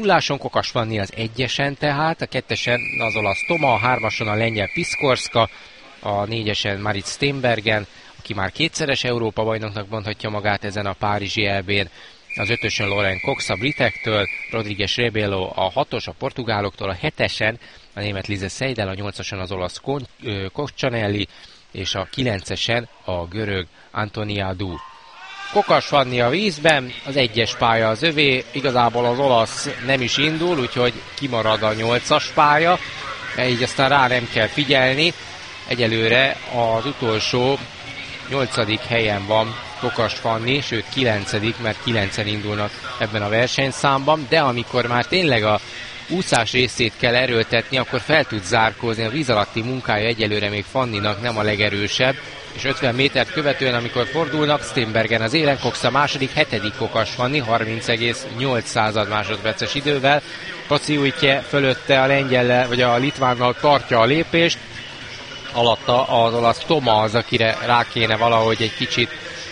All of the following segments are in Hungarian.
nulláson Kokas Fanni az 1-esen tehát, a 2-esen az olasz Toma, a 3-ason a lengyel Piskorska, a 4-esen Marit Steenbergen, aki már kétszeres Európa-bajnoknak mondhatja magát ezen a párizsi EB-n, az 5-ösön Laurent Cox a britektől, Rodrigues Rebelo a 6-os a portugáloktól, a 7-esen a német Lise Seidel, a 8-ason az olasz Coccianelli, és a 9-esen a görög Antoniadou. Kokas Fanni a vízben, az 1-es pálya az övé, igazából az olasz nem is indul, úgyhogy kimarad a 8-as pálya, így aztán rá nem kell figyelni. Egyelőre az utolsó 8. helyen van Kokas Fanni, sőt 9., mert 9-en indulnak ebben a versenyszámban, de amikor már tényleg a úszás részét kell erőltetni, akkor fel tud zárkózni. A víz alatti munkája egyelőre még Fanninak nem a legerősebb, és 50 métert követően, amikor fordulnak, Steenbergen az élen, Cox a második, 7. Kokas Fanni 30,8 másodperces idővel. Paciujtje fölötte a lengyellel, vagy a litvánnal tartja a lépést, alatta az olasz Toma az, akire rá kéne valahogy egy kicsit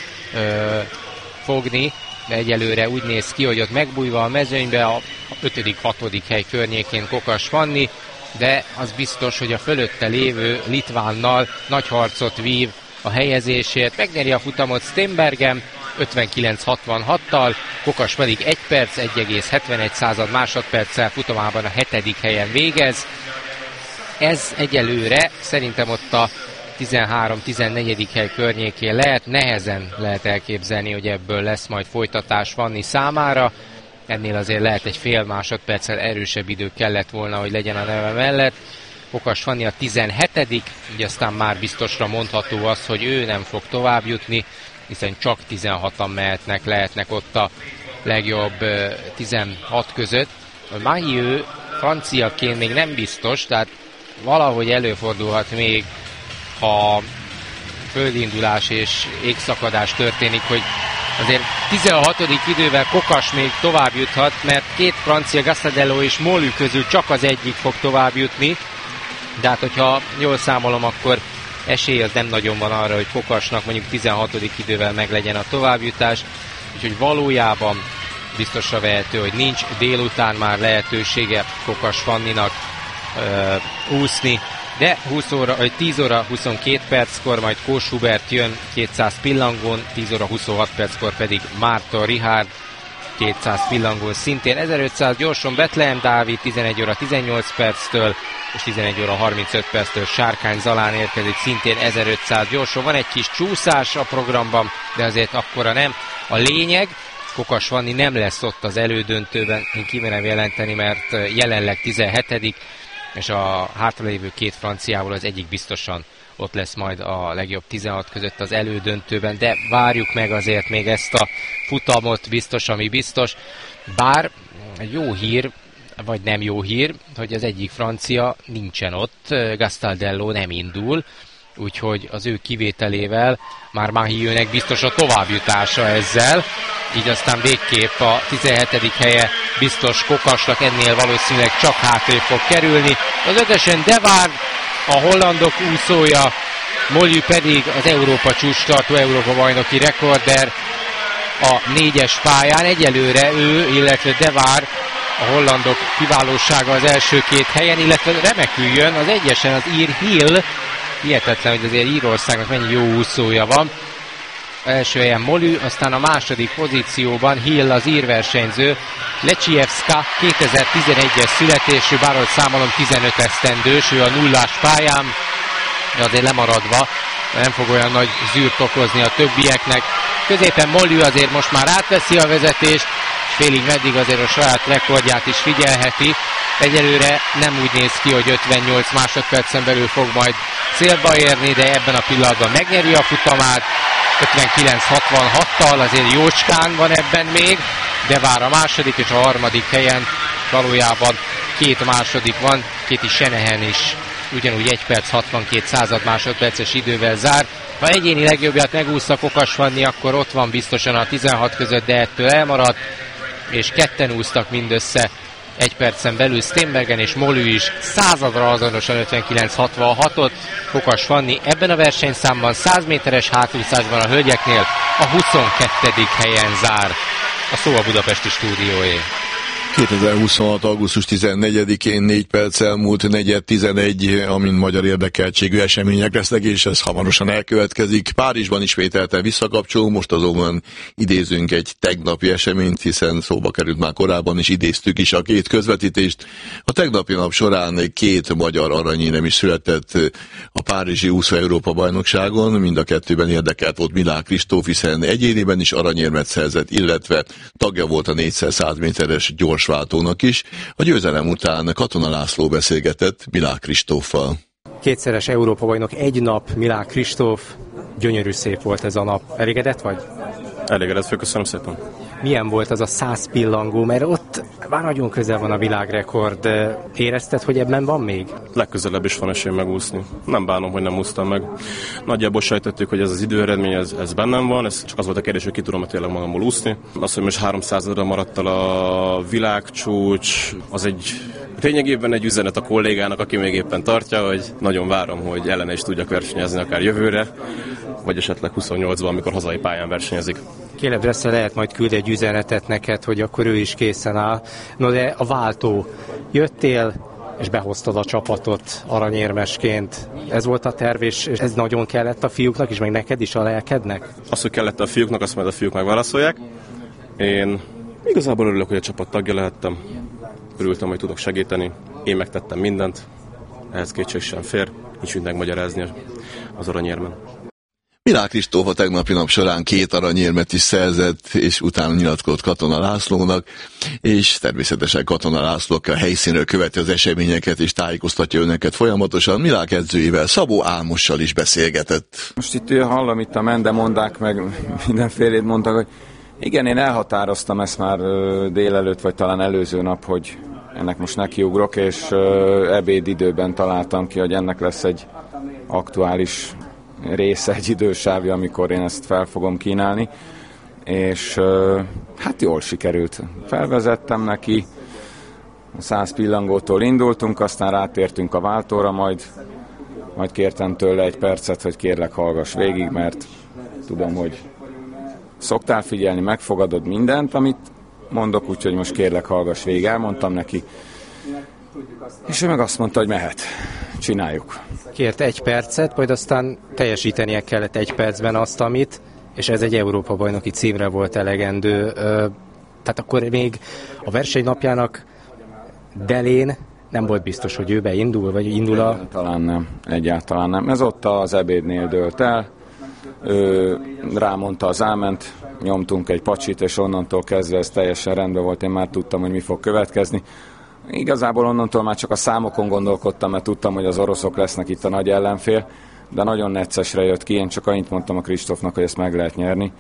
fogni, de egyelőre úgy néz ki, hogy ott megbújva a mezőnybe a 5.-6. hely környékén Kokas Fanni, de az biztos, hogy a fölötte lévő litvánnal nagy harcot vív a helyezésért. Megnyeri a futamot Steenbergen 59.66-tal, Kokas pedig 1 perc, 1,71 másodperccel futamában a 7. helyen végez. Ez egyelőre szerintem ott a 13-14. hely környékén lehet, nehezen lehet elképzelni, hogy ebből lesz majd folytatás Fanni számára. Ennél azért lehet egy fél másodperccel erősebb idő kellett volna, hogy legyen a neve mellett. Kokas Fanni a 17., így aztán már biztosra mondható az, hogy ő nem fog tovább jutni, hiszen csak 16-an lehetnek ott a legjobb 16 között. Mahieu franciaként még nem biztos, tehát valahogy előfordulhat még, ha földindulás és égszakadás történik, hogy azért 16. idővel Kokas még tovább juthat, mert 2 francia, Gastaldello és Mollu közül csak az egyik fog tovább jutni, de hát hogyha jól számolom, akkor esély az nem nagyon van arra, hogy Kokasnak mondjuk 16. idővel meglegyen a továbbjutás, úgyhogy valójában biztosra vehető, hogy nincs délután már lehetősége Kokas Fanninak úszni, de 10 óra 22 perckor majd Kós Hubert jön 200 pillangón, 10 óra 26 perckor pedig Márton Richard 200 pillangón szintén. 1500 gyorsan Betlehem Dávid 11 óra 18 perctől és 11 óra 35 perctől Sárkány Zalán érkezik szintén 1500 gyorsan. Van egy kis csúszás a programban, de azért akkora nem. A lényeg, Kokas Fanni nem lesz ott az elődöntőben, én kimerem jelenteni, mert jelenleg 17., és a hátralévő 2 franciából az egyik biztosan ott lesz majd a legjobb 16 között az elődöntőben, de várjuk meg azért még ezt a futamot, biztos, ami biztos. Bár jó hír, vagy nem jó hír, hogy az egyik francia nincsen ott, Gastaldello nem indul, úgyhogy az ő kivételével már Mahieunek biztos a továbbjutása ezzel, így aztán végképp a 17. helye biztos Kokasnak, ennél valószínűleg csak hátrébb fog kerülni. Az 5-ösen De Waard, a hollandok úszója, Mollu pedig az Európa csúcstartó Európa bajnoki rekorder a 4-es pályán. Egyelőre ő, illetve De Waard, a hollandok kiválósága az első 2 helyen, illetve remekül jön az 1-esen az ír Hill. Hihetetlen, hogy azért Írországnak mennyi jó úszója van. Első helyen Mollu, aztán a második pozícióban Hill az írversenyző, Leciejewska 2011-es születésű, bár ahogy számolom 15 esztendős, ő a nullás pályán, de azért lemaradva, nem fog olyan nagy zűrt okozni a többieknek. Középen Mollu azért most már átveszi a vezetést, és félig meddig azért a saját rekordját is figyelheti. Egyelőre nem úgy néz ki, hogy 58 másodpercen belül fog majd célba érni, de ebben a pillanatban megnyeri a futamát, 59-66-tal, azért jócskán van ebben még, de vár a második és a harmadik helyen valójában 2 második van, Katie Shanahan is ugyanúgy 1 perc 62 másodperces idővel zár. Ha egyéni legjobbját megúszta Kokas Fanni, akkor ott van biztosan a 16 között, de ettől elmaradt, és ketten úsztak mindössze 1 percen belül, Steenbergen és Mollu is századra azonosan 59-66-ot. Kokas Fanni ebben a versenyszámban 100 méteres hátúszásban a hölgyeknél a 22. helyen zár. A szó a budapesti stúdióé. 2026. augusztus 14-én 4 perccel múlt 4:11, amint magyar érdekeltségű események lesznek, és ez hamarosan elkövetkezik. Párizsban ismételten visszakapcsolunk, most azonban idézünk egy tegnapi eseményt, hiszen szóba került már korábban, és idéztük is a két közvetítést. A tegnapi nap során 2 magyar aranyérem is született a párizsi úszó Európa-bajnokságon, mind a kettőben érdekelt volt Milák Kristóf, hiszen egyéniben is aranyérmet szerzett, illetve tagja volt a 4x100 méteres gyorsváltónak is. A győzelem után Katona László beszélgetett Milák Kristóffal. 2-szeres Európa-bajnok, egy nap Milák Kristóf, gyönyörű szép volt ez a nap. Elégedett vagy? Elégedett, köszönöm szépen. Milyen volt az a 100 pillangó, mert ott már nagyon közel van a világrekord. Érezted, hogy ebben van még? Legközelebb is van esély megúszni. Nem bánom, hogy nem úsztam meg. Nagyjából sejtettük, hogy ez az időeredmény, ez bennem van, ez csak az volt a kérdés, hogy ki tudom tényleg magamból úszni. Az, hogy most 300-ra maradt el a világcsúcs, az egy lényegében egy üzenet a kollégának, aki még éppen tartja, hogy nagyon várom, hogy ellene is tudjak versenyezni akár jövőre, vagy esetleg 28-ban, amikor hazai pályán versenyezik. Caleb Dressel lehet majd küld egy üzenetet neked, hogy akkor ő is készen áll. No de a váltó. Jöttél, és behoztad a csapatot aranyérmesként. Ez volt a terv, és ez nagyon kellett a fiúknak is, meg neked is, a lelkednek? Az, hogy kellett a fiúknak, azt majd a fiúk megválaszolják. Én igazából örülök, hogy a csapat tagja lehettem. Örültem, hogy tudok segíteni. Én megtettem mindent. Ehhez kétség sem fér. Nincs mit megmagyarázni az aranyérmen. Milák Kristóf a tegnapi nap során 2 aranyérmet is szerzett, és utána nyilatkozott Katona Lászlónak, és természetesen Katona László a helyszínről követi az eseményeket, és tájékoztatja önöket folyamatosan. Milák edzőjével, Szabó Álmossal is beszélgetett. Most itt hallom itt a mendemondák, meg mindenfélét mondtak, hogy igen, én elhatároztam ezt már délelőtt, vagy talán előző nap, hogy ennek most nekiugrok, és ebédidőben találtam ki, hogy ennek lesz egy aktuális része, egy idősávja, amikor én ezt fel fogom kínálni, és hát jól sikerült. Felvezettem neki, a 100 pillangótól indultunk, aztán rátértünk a váltóra, majd kértem tőle egy percet, hogy kérlek hallgass végig, mert tudom, hogy szoktál figyelni, megfogadod mindent, amit mondok, úgyhogy most kérlek hallgass végig, elmondtam neki, és ő meg azt mondta, hogy mehet, csináljuk. Kért 1 percet, majd aztán teljesítenie kellett 1 percben azt, amit, és ez egy Európa-bajnoki címre volt elegendő. Tehát akkor még a versenynapjának delén nem volt biztos, hogy ő beindul, vagy indul a... Egyáltalán nem. Ez ott az ebédnél dőlt el. Ő rámondta az áment, nyomtunk egy pacsit, és onnantól kezdve ez teljesen rendben volt. Én már tudtam, hogy mi fog következni. Igazából onnantól már csak a számokon gondolkodtam, mert tudtam, hogy az oroszok lesznek itt a nagy ellenfél, de nagyon neccesre jött ki. Én csak annyit mondtam a Kristófnak, hogy ezt meg lehet nyerni.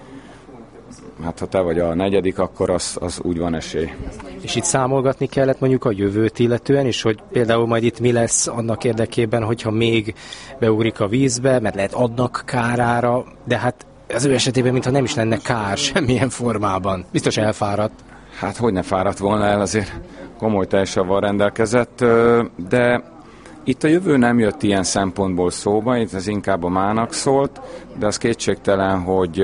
Hát ha te vagy a 4., akkor az úgy van esély. És itt számolgatni kellett mondjuk a jövőt illetően is, hogy például majd itt mi lesz annak érdekében, hogyha még beugrik a vízbe, mert lehet adnak kárára, de hát az ő esetében mintha nem is lenne kár semmilyen formában. Biztos elfáradt. Hát hogy ne fáradt volna el, azért komoly tejsavval rendelkezett, de itt a jövő nem jött ilyen szempontból szóba, itt ez inkább a mának szólt, de az kétségtelen, hogy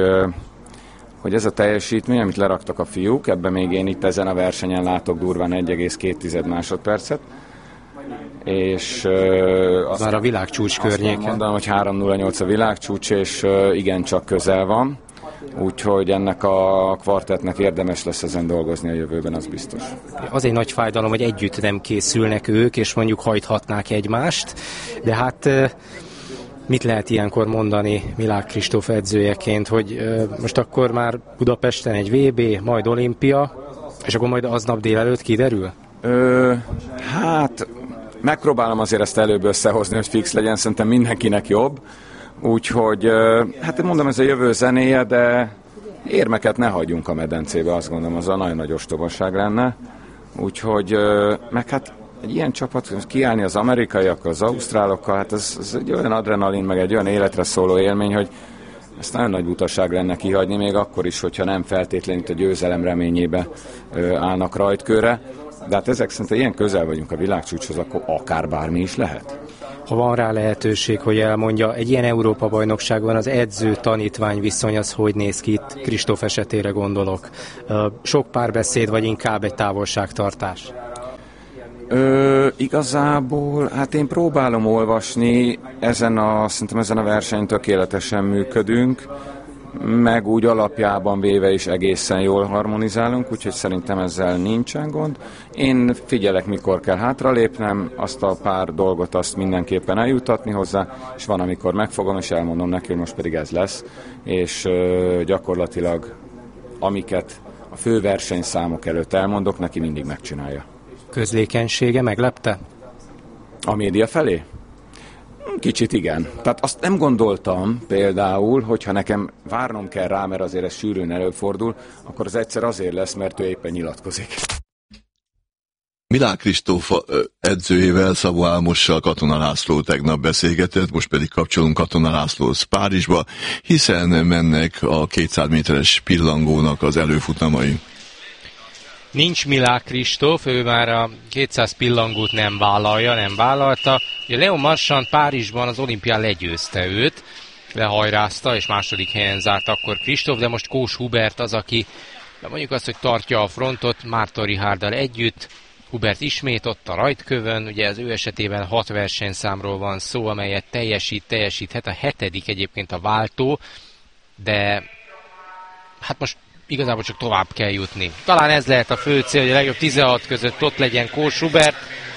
ez a teljesítmény, amit leraktak a fiúk, ebben még én itt ezen a versenyen látok durván 1,2 másodpercet, és már a világcsúcs környéken. Mondanom, hogy 3:08 a világcsúcs, és igencsak közel van. Úgyhogy ennek a kvartettnek érdemes lesz ezen dolgozni a jövőben, az biztos. Az egy nagy fájdalom, hogy együtt nem készülnek ők, és mondjuk hajthatnák egymást, de hát mit lehet ilyenkor mondani Milák Kristóf edzőjeként, hogy most akkor már Budapesten egy VB, majd olimpia, és akkor majd aznap délelőtt kiderül? Hát megpróbálom azért ezt előbb összehozni, hogy fix legyen, szerintem mindenkinek jobb. Úgyhogy, hát mondom, ez a jövő zenéje, de érmeket ne hagyjunk a medencébe, azt gondolom, az a nagyon nagy ostobaság lenne. Úgyhogy, meg hát egy ilyen csapat, kiállni az amerikaiakkal, az ausztrálokkal, hát ez egy olyan adrenalin, meg egy olyan életre szóló élmény, hogy ezt nagyon nagy butaság lenne kihagyni, még akkor is, hogyha nem feltétlenül a győzelem reményébe állnak rajtkőre. De hát ezek szerint, ilyen közel vagyunk a világcsúcshoz, akkor akár bármi is lehet. Ha van rá lehetőség, hogy elmondja, egy ilyen Európa-bajnokságban az edző-tanítvány viszony az hogy néz ki, itt Kristóf esetére gondolok. Sok párbeszéd, vagy inkább egy távolságtartás? Igazából, hát én próbálom olvasni, szerintem ezen a versenyen tökéletesen működünk, meg úgy alapjában véve is egészen jól harmonizálunk, úgyhogy szerintem ezzel nincsen gond. Én figyelek, mikor kell hátralépnem, azt a pár dolgot azt mindenképpen eljutatni hozzá, és van, amikor megfogom, és elmondom neki, hogy most pedig ez lesz, és gyakorlatilag amiket a fő versenyszámok előtt elmondok, neki mindig megcsinálja. Közlékenysége meglepte? A média felé? Kicsit igen. Tehát azt nem gondoltam például, hogyha nekem várnom kell rá, mert azért ez sűrűn előfordul, akkor az egyszer azért lesz, mert ő éppen nyilatkozik. Milák Kristóf edzőjével, Szabó Álmossal Katona László tegnap beszélgetett, most pedig kapcsolunk Katona Lászlóhoz Párizsba, hiszen mennek a 200 méteres pillangónak az előfutamai. Nincs Milák Kristóf, ő már a 200 pillangót nem vállalta. Ugye Leon Marchand Párizsban az olimpián legyőzte őt, lehajrázta, és második helyen zárt akkor Kristóf, de most Kós Hubert az, aki mondjuk azt, hogy tartja a frontot Márton Richárddal együtt. Hubert ismét ott a rajtkövön, ugye az ő esetében 6 versenyszámról van szó, amelyet teljesíthet, a 7. egyébként a váltó, de hát most igazából csak tovább kell jutni. Talán ez lehet a fő cél, hogy a legjobb 16 között ott legyen Kós Hubert.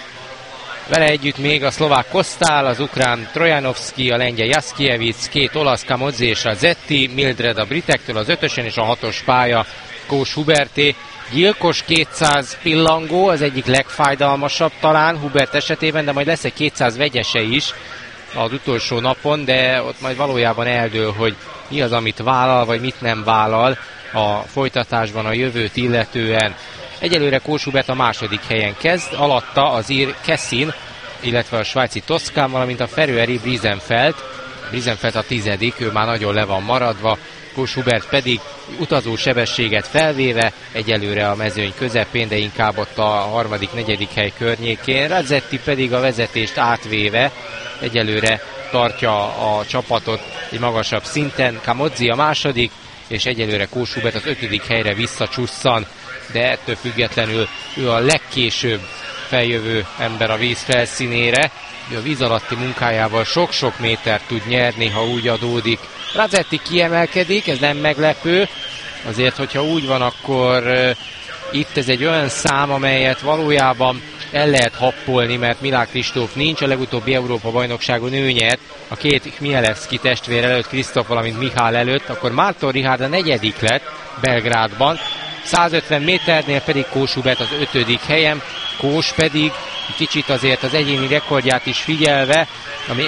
Vele együtt még a szlovák Kostál, az ukrán Trojanovszki, a lengyel Jaszkiewicz, 2 olasz Camozzi és a Zetti, Mildred a britektől az 5-ösen, és a 6-os pálya Kós Huberté. Gyilkos 200 pillangó, az egyik legfájdalmasabb talán Hubert esetében, de majd lesz egy 200 vegyese is az utolsó napon, de ott majd valójában eldől, hogy mi az, amit vállal, vagy mit nem vállal a folytatásban a jövőt illetően. Egyelőre Kós Hubert a második helyen kezd, alatta az ír Kessin, illetve a svájci Toszkán, valamint a feröeri Briesenfeld. Briesenfeld a 10., ő már nagyon le van maradva, Kós Hubert pedig utazó sebességet felvéve, egyelőre a mezőny közepén, de inkább ott a 3.-4. hely környékén. Razzetti pedig a vezetést átvéve egyelőre tartja a csapatot egy magasabb szinten. Camozzi a második, és egyelőre Kós Hubert az 5. helyre visszacsusszan, de ettől függetlenül ő a legkésőbb feljövő ember a víz felszínére. Ő a víz alatti munkájával sok-sok métert tud nyerni, ha úgy adódik. Razzetti kiemelkedik, ez nem meglepő. Azért, hogyha úgy van, akkor itt ez egy olyan szám, amelyet valójában el lehet happolni, mert Milák Kristóf nincs, a legutóbbi Európa-bajnokságon ő nyert, a 2 Chmielewski testvér előtt, Kristóf, valamint Michál előtt, akkor Márton Richárd a 4. lett Belgrádban, 150 méternél pedig Kós Hubert az 5. helyen, Kós pedig kicsit azért az egyéni rekordját is figyelve, ami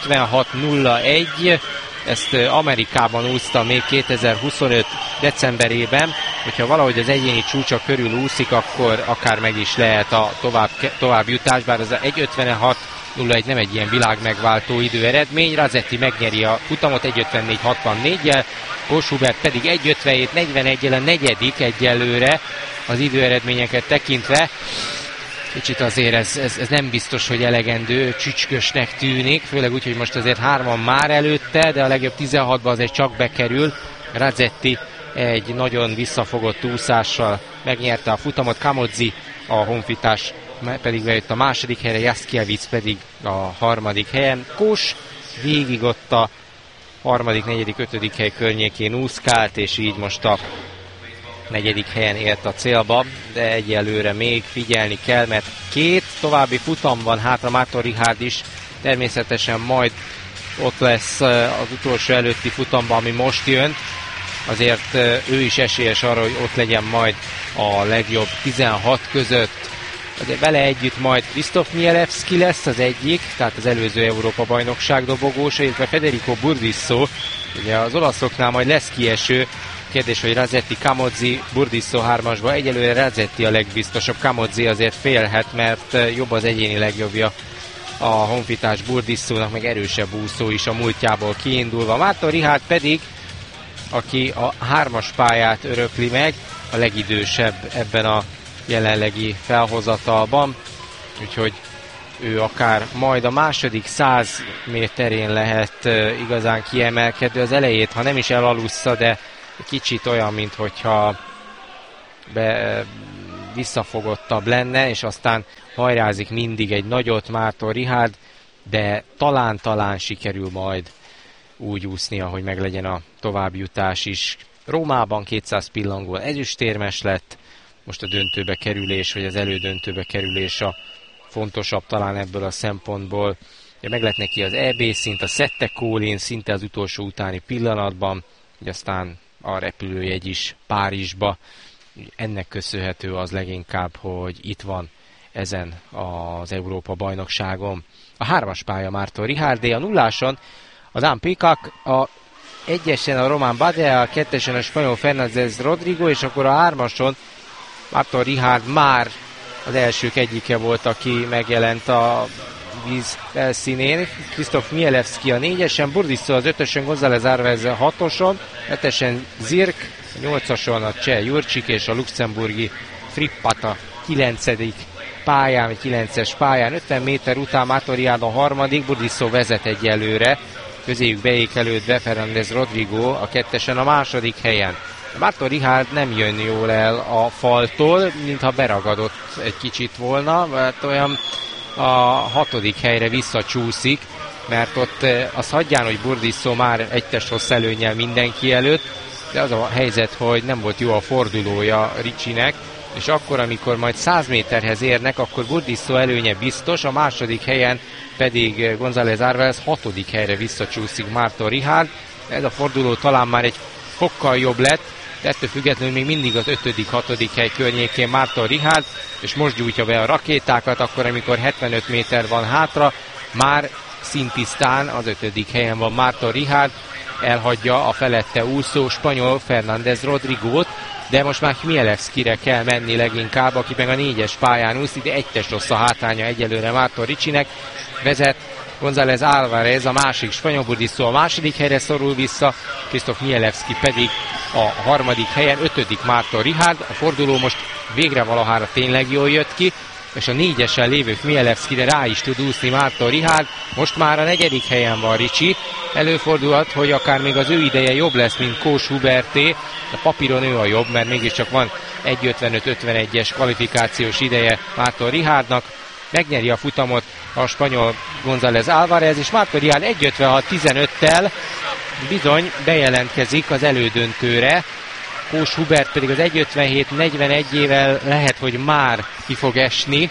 1.56.01, ezt Amerikában úszta még 2025 decemberében, hogyha valahogy az egyéni csúcsa körül úszik, akkor akár meg is lehet a tovább jutás, bár az 1.56.01 nem egy ilyen világmegváltó időeredmény. Razzetti megnyeri a futamot 1.54.64-jel, Kós Hubert pedig 1.57.41-jel a 4. egyelőre az időeredményeket tekintve. Kicsit azért ez nem biztos, hogy elegendő, csücskösnek tűnik, főleg úgy, hogy most azért 3 már előtte, de a legjobb 16-ba azért csak bekerül. Razzetti egy nagyon visszafogott úszással megnyerte a futamot, Camozzi a honfitárs pedig bejött a 2. helyre, Jaszkiewicz pedig a 3. helyen. Kós végig ott a 3., 4., 5. hely környékén úszkált, és így most a 4. helyen ért a célba, de egyelőre még figyelni kell, mert 2 további futam van hátra, Márton Richárd is természetesen majd ott lesz az utolsó előtti futamban, ami most jön, azért ő is esélyes arra, hogy ott legyen majd a legjobb 16 között. Azért vele együtt majd Krisztof Chmielewski lesz az egyik, tehát az előző Európa-bajnokság dobogósa, illetve Federico Burdisso, ugye az olaszoknál majd lesz kieső. Kérdés, hogy Razzetti, Camozzi, Burdisso 3-asba. Egyelőre Razzetti a legbiztosabb, Camozzi azért félhet, mert jobb az egyéni legjobbja a honfitárs Burdisszónak, meg erősebb úszó is a múltjából kiindulva. Márton Richárd pedig, aki a 3-as pályát örökli meg, a legidősebb ebben a jelenlegi felhozatalban, úgyhogy ő akár majd a második 100 méterén lehet igazán kiemelkedő. Az elejét, ha nem is elalussza, de kicsit olyan, minthogyha visszafogottabb lenne, és aztán hajrázik mindig egy nagyot Márton Richárd, de talán sikerül majd úgy úsznia, hogy meglegyen a továbbjutás is. Rómában 200 pillangóval ezüstérmes lett, most a döntőbe kerülés, vagy az elődöntőbe kerülés a fontosabb talán ebből a szempontból. Meg lett neki az EB szint, a Sette Kólin szinte az utolsó utáni pillanatban, így aztán a repülőjegy is Párizsba. Ennek köszönhető az leginkább, hogy itt van ezen az Európa-bajnokságon. A 3-as pálya Márton Richárdé, a 0-áson az Dan Peacock, a 1-esen a Román Badea, a 2-esen a spanyol Fernández Rodrigo, és akkor a 3-ason Márton Richárd már az elsők egyike volt, aki megjelent a víz felszínén. Krzysztof Mielewski a 4-esen, Burdisso az 5-ösen, González Árvez a 6-oson, 7-esen Zirk, a 8-ason a cseh Jurcsik és a luxemburgi Frippat a 9. pályán, vagy 9-es pályán. 50 méter után Márton Richárd a 3., Burdisso vezet egyelőre, közéjük beékelődve Fernández Rodrigo a 2-esen a 2. helyen. Márton Richárd nem jön jól el a faltól, mintha beragadott egy kicsit volna, mert olyan a 6. helyre visszacsúszik, mert ott azt hagyján, hogy Burdisso már egy testhossz előnnyel mindenki előtt, de az a helyzet, hogy nem volt jó a fordulója Ricsinek, és akkor, amikor majd 100 méterhez érnek, akkor Burdisso előnye biztos, a 2. helyen pedig González Árvez 6. helyre visszacsúszik Márton Richárd. Ez a forduló talán már egy fokkal jobb lett, de ettől függetlenül még mindig az 5.-6. hely környékén Márton Richárd, és most gyújtja be a rakétákat, akkor amikor 75 méter van hátra, már szintisztán az 5. helyen van Márton Richárd, elhagyja a felette úszó spanyol Fernández Rodrigót, de most már Mielewskire kell menni leginkább, aki meg a 4-es pályán úszik, de egy testhossz a hátránya egyelőre Márton Ricsinek. Vezet González Álvarez, a másik spanyol, Burdisso a 2. helyre szorul vissza, Krzysztof Mielewski pedig a 3. helyen, 5. Márton Richárd. A forduló most végre valahára tényleg jól jött ki, és a 4-esen lévő Mielewskire rá is tud úszni Márton Richárd. Most már a 4. helyen van Ricsi. Előfordulhat, hogy akár még az ő ideje jobb lesz, mint Kós Huberté. A papíron ő a jobb, mert mégiscsak van 1.55-51-es kvalifikációs ideje Márton Richárdnak. Megnyeri a futamot a spanyol González Álvarez, és Márton Richárd 1.56-15-tel bizony bejelentkezik az elődöntőre. Kós Hubert pedig az 1.57-41-ével lehet, hogy már ki fog esni,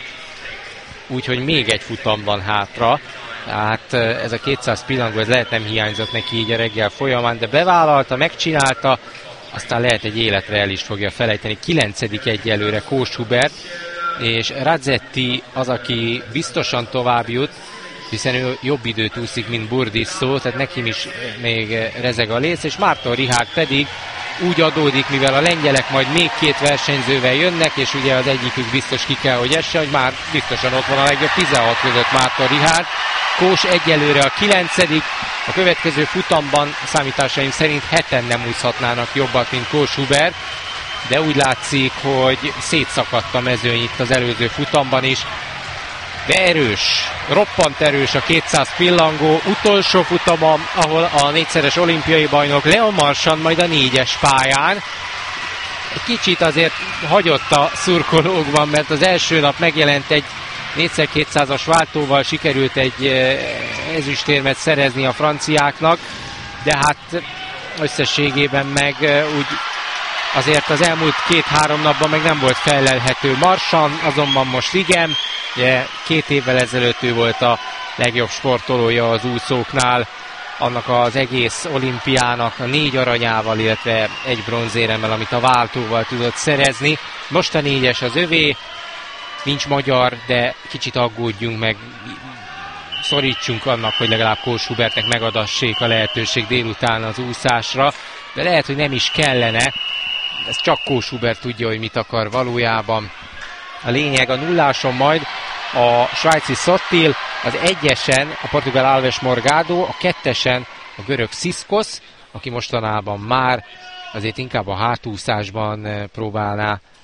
úgyhogy még egy futam van hátra. Tehát ez a 200 pillangó, ez lehet nem hiányzott neki így a reggel folyamán, de bevállalta, megcsinálta, aztán lehet egy életre el is fogja felejteni. 9. egyelőre Kós Hubert, és Radzetti az, aki biztosan tovább jut, hiszen ő jobb időt úszik, mint Burdisso, tehát nekim is még rezeg a léc, és Márton Richárd pedig úgy adódik, mivel a lengyelek majd még 2 versenyzővel jönnek, és ugye az egyikük biztos ki kell, hogy esse, hogy már biztosan ott van a legjobb 16 között Márton Richárd. Kós egyelőre a 9. A következő futamban számításaim szerint 7-en nem úszhatnának jobbat, mint Kós Hubert, de úgy látszik, hogy szétszakadt a mezőny itt az előző futamban is. De erős, roppant erős a 200 pillangó utolsó futama, ahol a 4-szeres olimpiai bajnok Leon Marchand majd a 4-es pályán. Egy kicsit azért hagyott a szurkolókban, mert az első nap megjelent egy 4x200-as váltóval, sikerült egy ezüstérmet szerezni a franciáknak, de hát összességében meg úgy azért az elmúlt 2-3 napban meg nem volt felelhető Marchand, azonban most igen. Ugye 2 évvel ezelőtt ő volt a legjobb sportolója az úszóknál, annak az egész olimpiának a 4 aranyával, illetve 1 bronzéremmel, amit a váltóval tudott szerezni. Most a 4-es az övé, nincs magyar, de kicsit aggódjunk meg, szorítsunk annak, hogy legalább Kós Hubertnek megadassék a lehetőség délután az úszásra, de lehet, hogy nem is kellene, ez csak Kós Hubert tudja, hogy mit akar valójában. A lényeg a 0-áson majd a svájci Sottil, az 1-esen a portugál Alves Morgado, a 2-esen a görög Sziszkosz, aki mostanában már azért inkább a hátúszásban próbálná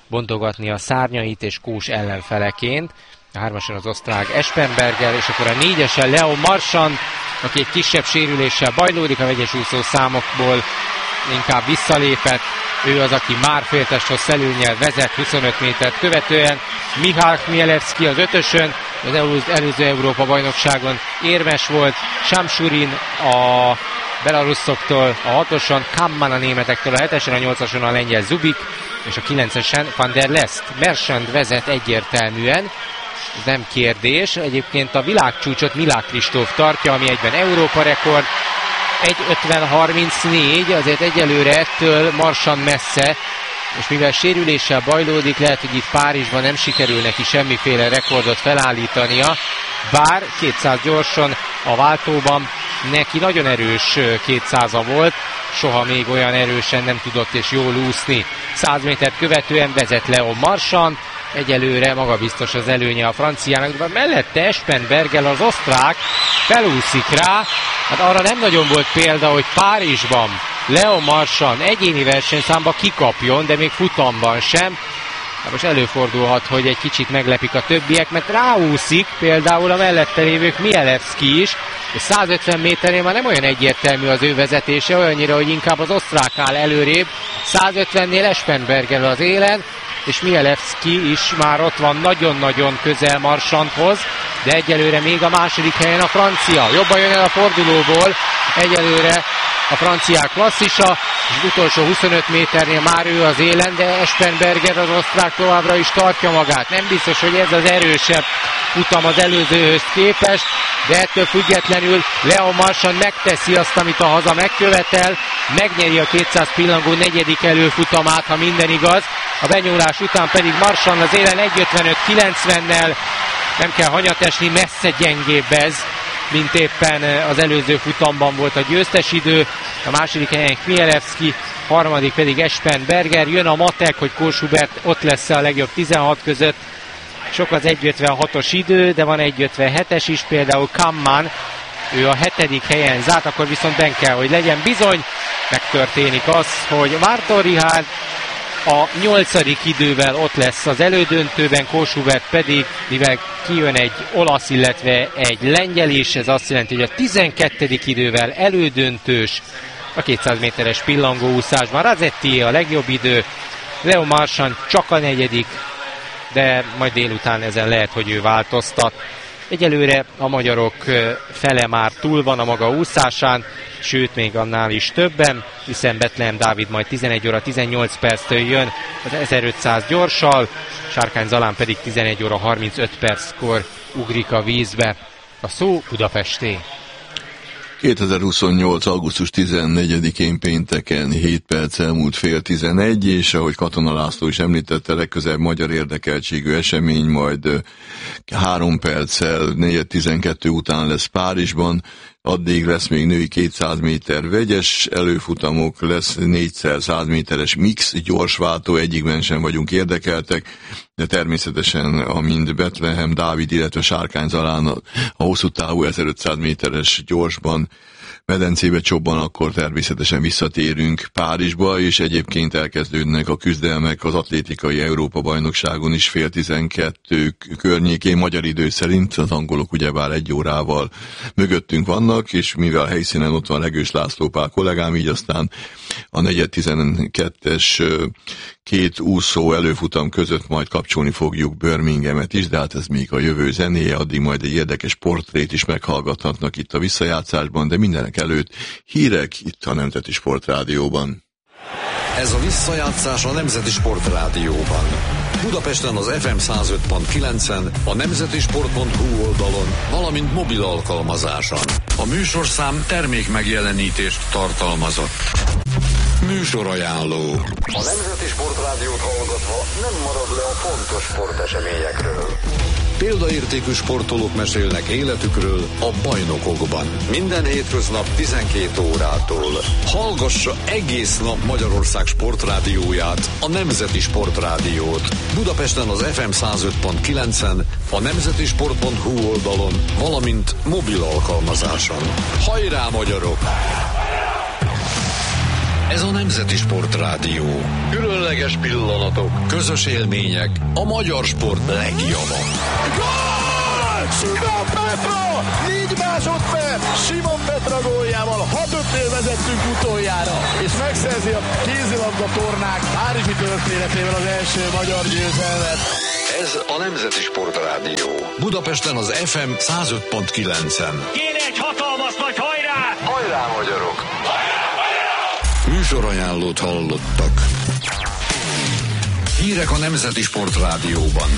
bontogatni a szárnyait, és Kós ellenfeleként. A 3-ason az osztrák Espenberger, és akkor a 4-esen Leo Marchand, aki egy kisebb sérüléssel bajlódik, a vegyes úszó számokból inkább visszalépett. Ő az, aki már féltesthossz előnnyel vezet 25 métert követően. Michal Chmielewski az 5-ösön, az előző Európa-bajnokságon érmes volt. Shamshurin a belaruszoktól a 6-oson, Kamman a németektől a 7-esen, a 8-ason a lengyel Zubik, és a 9-esen Van der Lest. Marchand vezet egyértelműen, ez nem kérdés. Egyébként a világcsúcsot Milák Kristóf tartja, ami egyben Európa rekord. 1.50.34, azért egyelőre ettől Marchand messze, és mivel sérüléssel bajlódik, lehet, hogy itt Párizsban nem sikerül neki semmiféle rekordot felállítania, bár 200 gyorsan a váltóban neki nagyon erős 200-a volt, soha még olyan erősen nem tudott és jól úszni. 100 métert követően vezet Leo Marchand, egyelőre magabiztos az előnye a franciának, de mellette Espenberger az osztrák felúszik rá. Hát arra nem nagyon volt példa, hogy Párizsban Leo Marchand egyéni versenyszámba kikapjon, de még futamban sem. Hát most előfordulhat, hogy egy kicsit meglepik a többiek, mert ráúszik például a mellette lévő Chmielewski is, és 150 méternél már nem olyan egyértelmű az ő vezetése, olyannyira, hogy inkább az osztrák áll előrébb. 150-nél Espenberger az élen, és Chmielewski is már ott van nagyon-nagyon közel Marchandhoz, de egyelőre még a második helyen a francia. Jobban jön el a fordulóból, egyelőre a franciák klasszisa, és az utolsó 25 méternél már ő az élen, de Espenberger az osztrák továbbra is tartja magát. Nem biztos, hogy ez az erősebb futam az előzőhöz képest, de ettől függetlenül Leo Marchand megteszi azt, amit a haza megkövetel, megnyeri a 200 pillangó negyedik előfutamát, ha minden igaz. A benyúlás után pedig Marchand az élen 1.55.90-nel, nem kell hanyat esni, messze gyengébb ez, mint éppen az előző futamban volt a győztes idő. A második helyen Chmielewski, harmadik pedig Espenberger. Jön a matek, hogy Kós Hubert ott lesz a legjobb 16 között. Sok az 1.56-os idő, de van 1.57-es is, például Kamman, ő a 7. helyen zárt, akkor viszont benn kell, hogy legyen bizony. Megtörténik az, hogy Márton Richard a 8. idővel ott lesz az elődöntőben, Kós Hubert pedig, mivel kijön egy olasz, illetve egy lengyel is, ez azt jelenti, hogy a 12. idővel elődöntős a 200 méteres pillangóúszásban. Razetti a legjobb idő, Leo Marchand csak a 4., de majd délután ezen lehet, hogy ő változtat. Egyelőre a magyarok fele már túl van a maga úszásán, sőt még annál is többen, hiszen Bethlehem Dávid majd 11 óra 18 perctől jön az 1500 gyorssal, Sárkány Zalán pedig 11 óra 35 perckor ugrik a vízbe. A szó Budapesté. 2028. augusztus 14-én pénteken 7 perc elmúlt 10:11, és ahogy Katona László is említette, legközelebb magyar érdekeltségű esemény majd 3 perccel 4:12 után lesz Párizsban. Addig lesz még női 200 méter vegyes előfutamok, lesz 4x100 méteres mix gyorsváltó, egyikben sem vagyunk érdekeltek, de természetesen amint Bethlehem Dávid, illetve Sárkány Zalán a hosszú távú 1500 méteres gyorsban medencébe csobban, akkor természetesen visszatérünk Párizsba, és egyébként elkezdődnek a küzdelmek az atlétikai Európa-bajnokságon is 11:30 környékén, magyar idő szerint, az angolok ugyebár 1 órával mögöttünk vannak, és mivel helyszínen ott van Legős László Pál kollégám, így aztán a 4:12-es két úszó előfutam között majd kapcsolni fogjuk Birminghamet is, de hát ez még a jövő zenéje, addig majd egy érdekes portrét is meghallgathatnak itt a visszajátszásban, de mindenek előtt hírek itt a Nemzeti Sportrádióban. Ez a visszajátszás a Nemzeti Sportrádióban. Budapesten az FM 105.9-en, a nemzetisport.hu oldalon, valamint mobil alkalmazáson. A műsorszám termék megjelenítést tartalmazott. Műsorajánló. A Nemzeti Sportrádiót hallgatva nem marad le a fontos sporteseményekről. Példaértékű sportolók mesélnek életükről a bajnokokban. Minden hétköznap 12 órától. Hallgassa egész nap Magyarország sportrádióját, a Nemzeti Sportrádiót. Budapesten az FM 105.9-en, a nemzetisport.hu oldalon, valamint mobil alkalmazáson. Hajrá, magyarok! Ez a Nemzeti Sportrádió. Különleges pillanatok, közös élmények, a magyar sport legjava. Gól! Simon Petra! 4 másodperc! Simon Petra góljával 6-5-nél vezettünk utoljára, és megszerzi a kézilabda tornák párizsi történetével az első magyar győzelmet. Ez a Nemzeti Sportrádió. Budapesten az FM 105.9-en. Kéne egy hatalmas nagy hajrá! Hajrá, magyarok! Műsorajánlót hallottak. Hírek a Nemzeti Sportrádióban.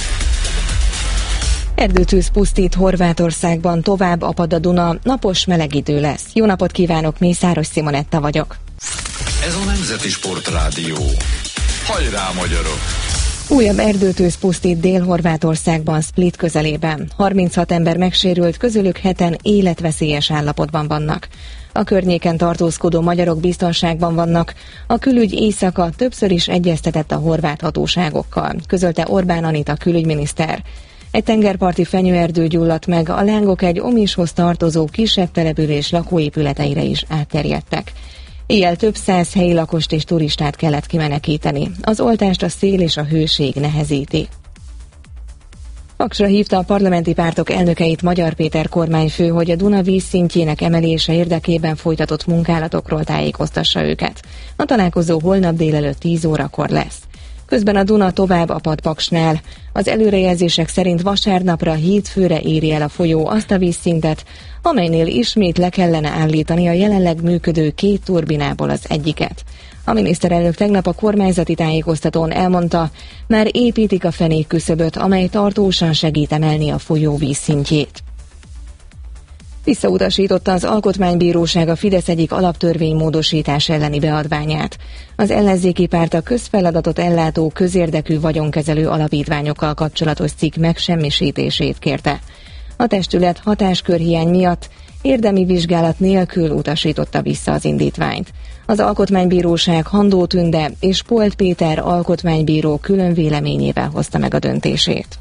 Erdőtűz pusztít Horvátországban, tovább apad a Duna, napos meleg idő lesz. Jó napot kívánok, Mészáros Simonetta vagyok. Ez a Nemzeti Sportrádió. Hajrá, magyarok! Újabb erdőtűz pusztít Dél-Horvátországban, Split közelében. 36 ember megsérült, közülük 7-en életveszélyes állapotban vannak. A környéken tartózkodó magyarok biztonságban vannak. A külügy éjszaka többször is egyeztetett a horvát hatóságokkal, közölte Orbán Anita külügyminiszter. Egy tengerparti fenyőerdő gyulladt meg, a lángok egy Omishoz tartozó kisebb település lakóépületeire is átterjedtek. Éjjel több 100 helyi lakost és turistát kellett kimenekíteni. Az oltást a szél és a hőség nehezíti. Paksra hívta a parlamenti pártok elnökeit Magyar Péter kormányfő, hogy a Duna vízszintjének emelése érdekében folytatott munkálatokról tájékoztassa őket. A találkozó holnap délelőtt 10 órakor lesz. Közben a Duna tovább apad Paksnál. Az előrejelzések szerint vasárnapra hétfőre éri el a folyó azt a vízszintet, amelynél ismét le kellene állítani a jelenleg működő 2 turbinából az egyiket. A miniszterelnök tegnap a kormányzati tájékoztatón elmondta, már építik a fenékküszöböt, amely tartósan segít emelni a folyó vízszintjét. Visszautasította az Alkotmánybíróság a Fidesz egyik alaptörvénymódosítás elleni beadványát. Az ellenzéki párt a közfeladatot ellátó közérdekű vagyonkezelő alapítványokkal kapcsolatos cikk megsemmisítését kérte. A testület hatáskörhiány miatt érdemi vizsgálat nélkül utasította vissza az indítványt. Az Alkotmánybíróság Handó Tünde és Polt Péter alkotmánybíró külön véleményével hozta meg a döntését.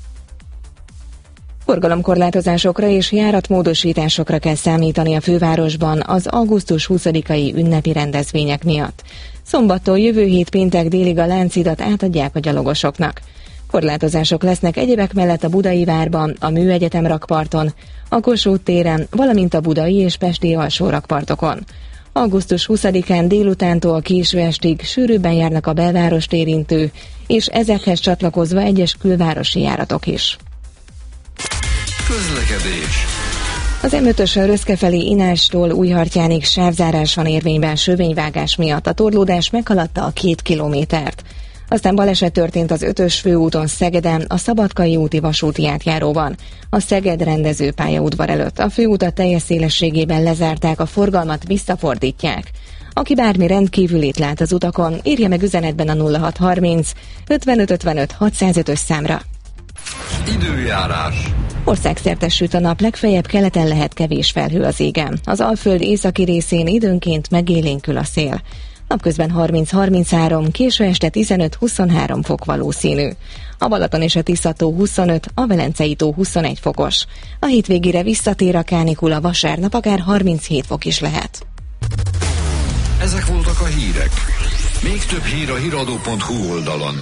Forgalomkorlátozásokra és járatmódosításokra kell számítani a fővárosban az augusztus 20-ai ünnepi rendezvények miatt. Szombattól jövő hét péntek délig a Láncidat átadják a gyalogosoknak. Korlátozások lesznek egyebek mellett a Budai várban, a Műegyetem rakparton, a Kossuth téren, valamint a budai és pesti alsó rakpartokon. Augusztus 20-án délutántól késő estig sűrűbben járnak a belvárost érintő, és ezekhez csatlakozva egyes külvárosi járatok is. Közlekedés. Az M5-ösön Röszke felé Inástól Újhartyánig sávzárás van érvényben sövényvágás miatt. A torlódás meghaladta a 2 kilométert. Aztán baleset történt az 5-ös főúton Szegeden, a Szabadkai úti vasúti átjáróban, a Szeged rendezőpályaudvar előtt. A főutat teljes szélességében lezárták, a forgalmat visszafordítják. Aki bármi rendkívülit lát az utakon, írja meg üzenetben a 0630 55 55 605-ös számra. Időjárás. Országszerte süt a nap, legfeljebb keleten lehet kevés felhő az égen. Az Alföld északi részén időnként megélénkül a szél. Napközben 30-33, késő este 15-23 fok valószínű. A Balaton és a Tisza-tó 25, a Velencei-tó 21 fokos. A hétvégére visszatér a kánikula, vasárnap akár 37 fok is lehet. Ezek voltak a hírek. Még több hír a hiradó.hu oldalon.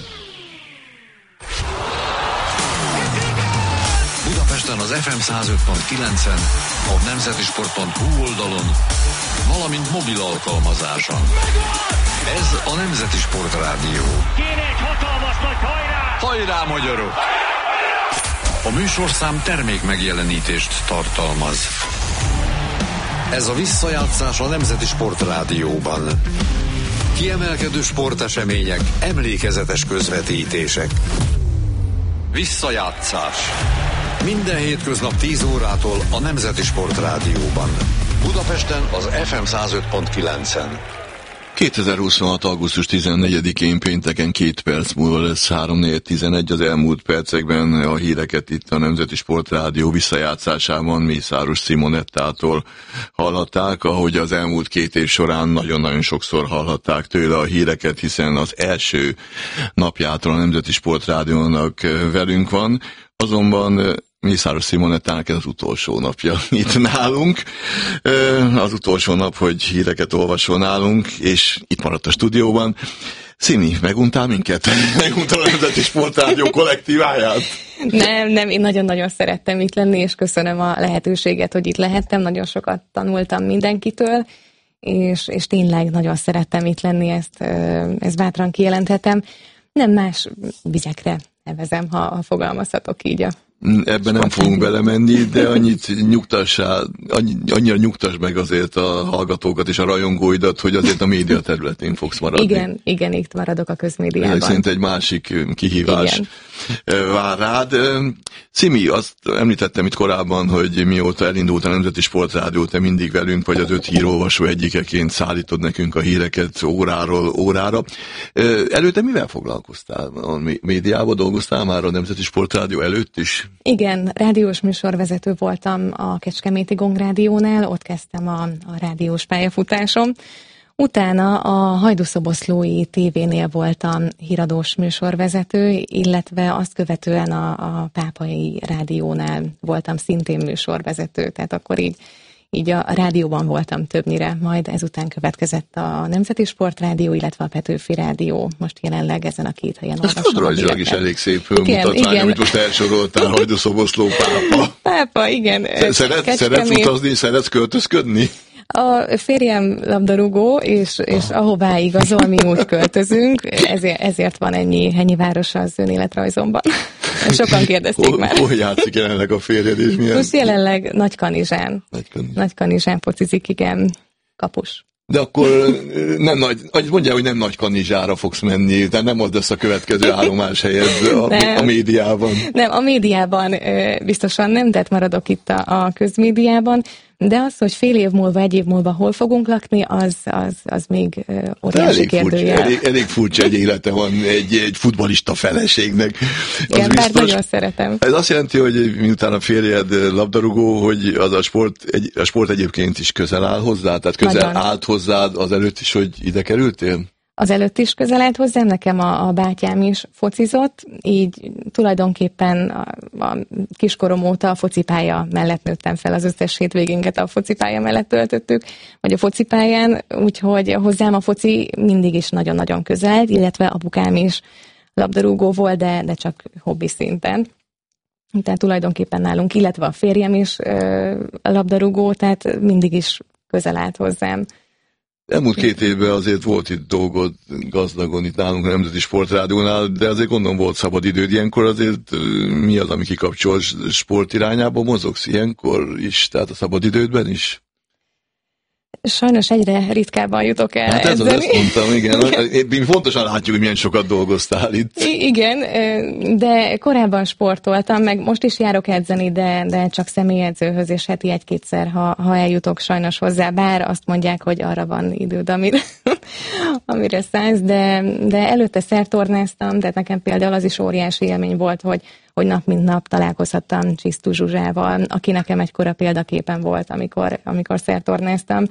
Budapesten az FM 105.9-en, a nemzetisport.hu oldalon, valamint mobil alkalmazáson. Ez a Nemzeti Sportrádió. Kéne egy hatalmas nagy hajrá! Hajrá, magyarok! A műsorszám termék megjelenítést tartalmaz. Ez a visszajátszás a Nemzeti Sportrádióban. Kiemelkedő sportesemények, emlékezetes közvetítések. Visszajátszás. Minden hétköznap 10 órától a Nemzeti Sportrádióban. Budapesten az FM 105.9-en. 2026. augusztus 14-én pénteken 2 perc múlva lesz 3:11. Az elmúlt percekben a híreket itt a Nemzeti Sportrádió visszajátszásában Mészáros Simonettától hallhatták, ahogy az elmúlt 2 év során nagyon-nagyon sokszor hallhatták tőle a híreket, hiszen az első napjától a Nemzeti Sportrádiónak velünk van. Azonban Mészáros Simonettának ez az utolsó napja itt nálunk. Az utolsó nap, hogy híreket olvasol nálunk, és itt maradt a stúdióban. Szimi, meguntál minket? Meguntál a Nemzeti Sportrádió kollektíváját? Nem, én nagyon-nagyon szerettem itt lenni, és köszönöm a lehetőséget, hogy itt lehettem. Nagyon sokat tanultam mindenkitől, és tényleg nagyon szerettem itt lenni, ezt bátran kijelenthetem. Nem más vizekre nevezem, ha fogalmazhatok így a Ebben nem fogunk belemenni, de annyira nyugtass meg azért a hallgatókat és a rajongóidat, hogy azért a média területén fogsz maradni. Igen, itt maradok a közmédiában. Ez szerint egy másik kihívás vár rád. Szimi, azt említettem itt korábban, hogy mióta elindult a Nemzeti Sportrádió, te mindig velünk vagy, az 5 hírolvasó egyikeként szállítod nekünk a híreket óráról órára. Előtte mivel foglalkoztál? A médiában dolgoztál már a Nemzeti Sportrádió előtt is? Igen, rádiós műsorvezető voltam a Kecskeméti Gongrádiónál, ott kezdtem a rádiós pályafutásom. Utána a Hajdúszoboszlói tévénél voltam híradós műsorvezető, illetve azt követően a Pápai Rádiónál voltam szintén műsorvezető, tehát akkor így a rádióban voltam többnyire, majd ezután következett a Nemzeti Sportrádió, illetve a Petőfi Rádió. Most jelenleg ezen a 2 helyen olvasom. Ez földrajzilag is elég szép mutatvány, amit most elsoroltál, Hajdúszoboszló, Pápa. Pápa, igen. Szeretsz utazni, szeretsz költözködni? A férjem labdarúgó, és ahová igazol, mi úgy költözünk, ezért van ennyi város az önéletrajzomban. Sokan kérdezték már. Hol játszik jelenleg a férjed, és milyen? Most jelenleg Nagykanizsán. Nagykanizsán focizik, igen, kapus. De akkor mondjál, hogy nem Nagykanizsára fogsz menni, tehát nem az lesz a következő állomás helyed a médiában. Nem, a médiában biztosan nem, tehát maradok itt a közmédiában, de az, hogy fél év múlva, egy év múlva hol fogunk lakni, az még óriási kérdőjel. Elég furcsa egy élete van egy futballista feleségnek. Igen, bár nagyon szeretem. Ez azt jelenti, hogy miután a férjed labdarúgó, hogy az a sport egyébként is közel áll hozzá? Tehát közel állt hozzád azelőtt is, hogy ide kerültél? Azelőtt is közel állt hozzám, nekem a bátyám is focizott, így tulajdonképpen a kiskorom óta a focipálya mellett nőttem fel, az összes hétvégénket a focipálya mellett töltöttük, vagy a focipályán, úgyhogy hozzám a foci mindig is nagyon-nagyon közel állt, illetve apukám is labdarúgó volt, de csak hobbi szinten. Tehát tulajdonképpen nálunk, illetve a férjem is labdarúgó, tehát mindig is közel állt hozzám. Elmúlt 2 évben azért volt itt dolgod gazdagon itt nálunk a Nemzeti Sportrádiónál, de azért gondolom volt szabad időd. Ilyenkor azért mi az, ami kikapcsol, sport irányába mozogsz ilyenkor is, tehát a szabad idődben is? Sajnos egyre ritkábban jutok el hát edzeni. Ezt mondtam, igen. Fontosan látjuk, hogy milyen sokat dolgoztál itt. Igen, de korábban sportoltam, meg most is járok edzeni, de csak személyedzőhöz, és heti 1-2-szer, ha eljutok sajnos hozzá, bár azt mondják, hogy arra van időd, amire szállsz, de előtte szertornáztam, de nekem például az is óriási élmény volt, hogy nap mint nap találkozhattam Csisztú Zsuzsával, aki nekem egykora példaképen volt, amikor szertornáztam.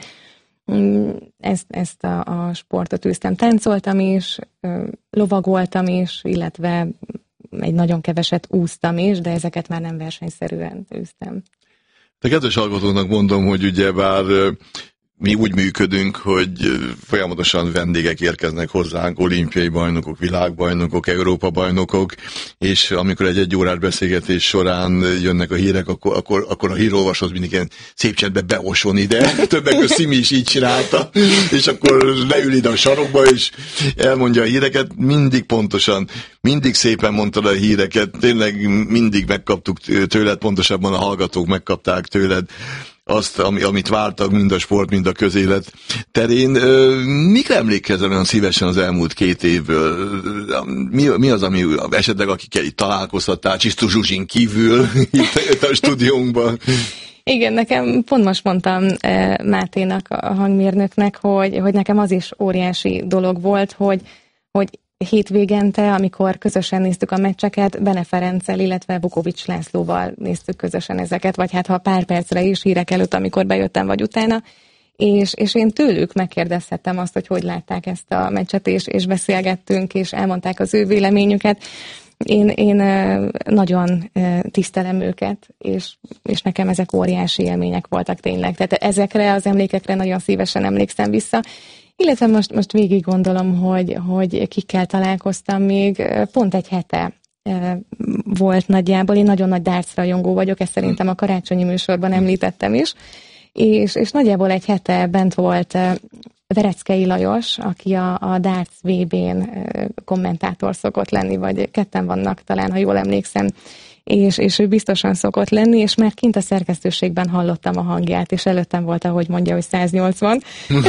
Ezt a sportot űztem. Táncoltam is, lovagoltam is, illetve egy nagyon keveset úsztam is, de ezeket már nem versenyszerűen űztem. De kedves hallgatóknak mondom, hogy ugyebár mi úgy működünk, hogy folyamatosan vendégek érkeznek hozzánk, olimpiai bajnokok, világbajnokok, Európa-bajnokok, és amikor egy órás beszélgetés során jönnek a hírek, akkor a hírolvasót mindig ilyen szép csendben beoson ide. Többek között Szimi is így csinálta, és akkor leül ide a sarokba, és elmondja a híreket, mindig pontosan, mindig szépen mondtad a híreket, tényleg mindig megkaptuk tőled, pontosabban a hallgatók megkapták tőled azt, amit vártak, mind a sport, mind a közélet terén. Mikre emlékezem olyan szívesen az elmúlt 2 évből? Mi az, ami esetleg akikkel itt találkozhattál, Csisztú Zsuzsin kívül itt a stúdiónkban? Igen, nekem pont most mondtam Máténak, a hangmérnöknek, hogy nekem az is óriási dolog volt, hogy hétvégente, amikor közösen néztük a meccseket, Bene Ferenccel, illetve Vukovics Lászlóval néztük közösen ezeket, vagy hát ha pár percre is hírek előtt, amikor bejöttem, vagy utána, és én tőlük megkérdezhettem azt, hogy látták ezt a meccset, és beszélgettünk, és elmondták az ő véleményüket. Én nagyon tisztelem őket, és nekem ezek óriási élmények voltak tényleg. Tehát ezekre az emlékekre nagyon szívesen emlékszem vissza. Illetve most végig gondolom, hogy kikkel találkoztam még, pont egy hete volt nagyjából. Én nagyon nagy darts rajongó vagyok, ezt szerintem a karácsonyi műsorban említettem is, és nagyjából egy hete bent volt Vereckei Lajos, aki a darts VB-n kommentátor szokott lenni, vagy ketten vannak talán, ha jól emlékszem, és ő biztosan szokott lenni, és már kint a szerkesztőségben hallottam a hangját, és előttem volt, ahogy mondja, hogy 180.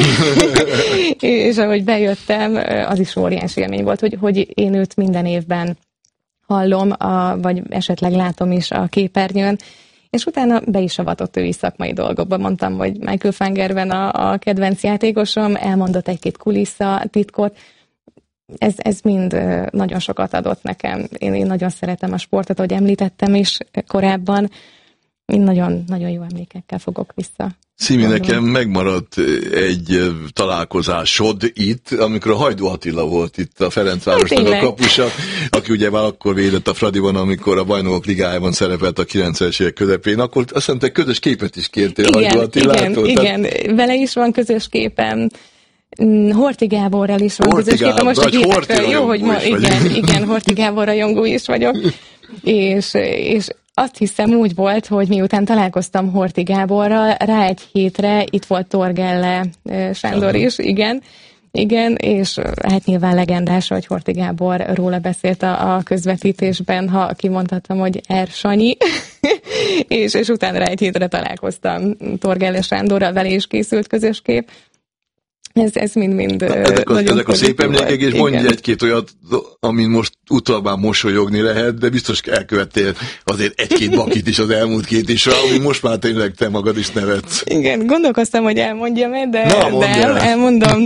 És ahogy bejöttem, az is óriási élmény volt, hogy én őt minden évben hallom, vagy esetleg látom is a képernyőn, és utána be is avatott ő is szakmai dolgokba. Mondtam, hogy Michael Fangerben a kedvenc játékosom, elmondott egy-két kulisszatitkot. Ez mind nagyon sokat adott nekem. Én nagyon szeretem a sportot, ahogy említettem is korábban. Én nagyon, nagyon jó emlékekkel fogok vissza. Szimi, nekem megmaradt egy találkozásod itt, amikor a Hajdú Attila volt itt a Ferencvárosnak a kapusa, aki ugye már akkor védett a Fradiban, amikor a Bajnokok Ligájában szerepelt a 90-es évek közepén, akkor azt hiszem, te közös képet is kértél a Hajdú Attilától. Igen, vele is van közös képem. Horthy Gáborral is van közös képem. Most a hírekről, jó, hogy igen, Horthy Gábor rajongó is vagyok. És azt hiszem úgy volt, hogy miután találkoztam Horthy Gáborral, rá egy hétre itt volt Torgelle Sándor is, igen, és hát nyilván legendás, hogy Horthy Gábor róla beszélt a közvetítésben, ha kimondhatom, hogy Sanyi, és utána rá egy hétre találkoztam Torgelle Sándorral, vele is készült közös kép. Ez mind ezek a szép emlékek, és mondj egy-két olyat, amin most utalbán mosolyogni lehet, de biztos elkövettél azért egy-két bakit is az elmúlt 2 évre, ami most már tényleg te magad is nevetsz. Igen, gondolkoztam, hogy elmondjam-e, de elmondom.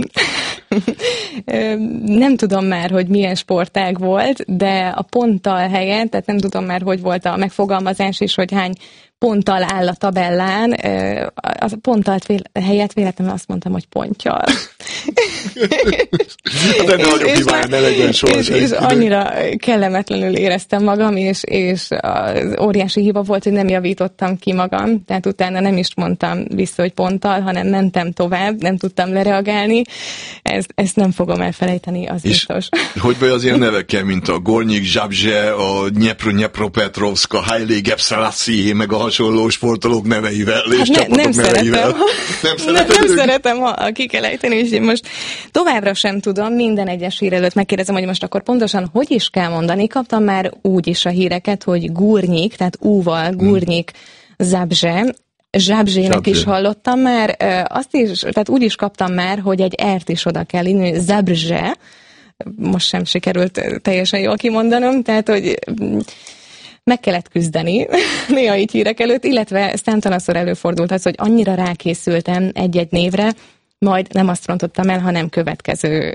Nem tudom már, hogy milyen sportág volt, de a ponttal helyen, tehát nem tudom már, hogy volt a megfogalmazás is, hogy hány ponttal áll a tabellán, a ponttal helyett véletlenül azt mondtam, hogy ponttyal. És annyira kellemetlenül éreztem magam, és az óriási hiba volt, hogy nem javítottam ki magam, tehát utána nem is mondtam vissza, hogy ponttal, hanem mentem tovább, nem tudtam lereagálni. Ezt nem fogom elfelejteni, az biztos. Hogy vagy az ilyen nevekkel, mint a Gornyik Zsabzse, a Dnyepropetrovsk, a Haile Gebrselassie, meg a hasonló sportolók neveivel, és csapatok neveivel. Nem szeretem, ha ki kell ejteni, és én most továbbra sem tudom, minden egyes hír előtt megkérdezem, hogy most akkor pontosan hogy is kell mondani. Kaptam már úgy is a híreket, hogy Gurnyik, tehát U-val Gurnyik Zsabzse, Zsabzsének is hallottam már, azt is, tehát úgy is kaptam már, hogy egy R-t is oda kell írni, Zsabzse, most sem sikerült teljesen jól kimondanom, tehát, hogy meg kellett küzdeni néha így hírek előtt, illetve számtalanszor előfordult az, hogy annyira rákészültem egy-egy névre, majd nem azt rontottam el, hanem következő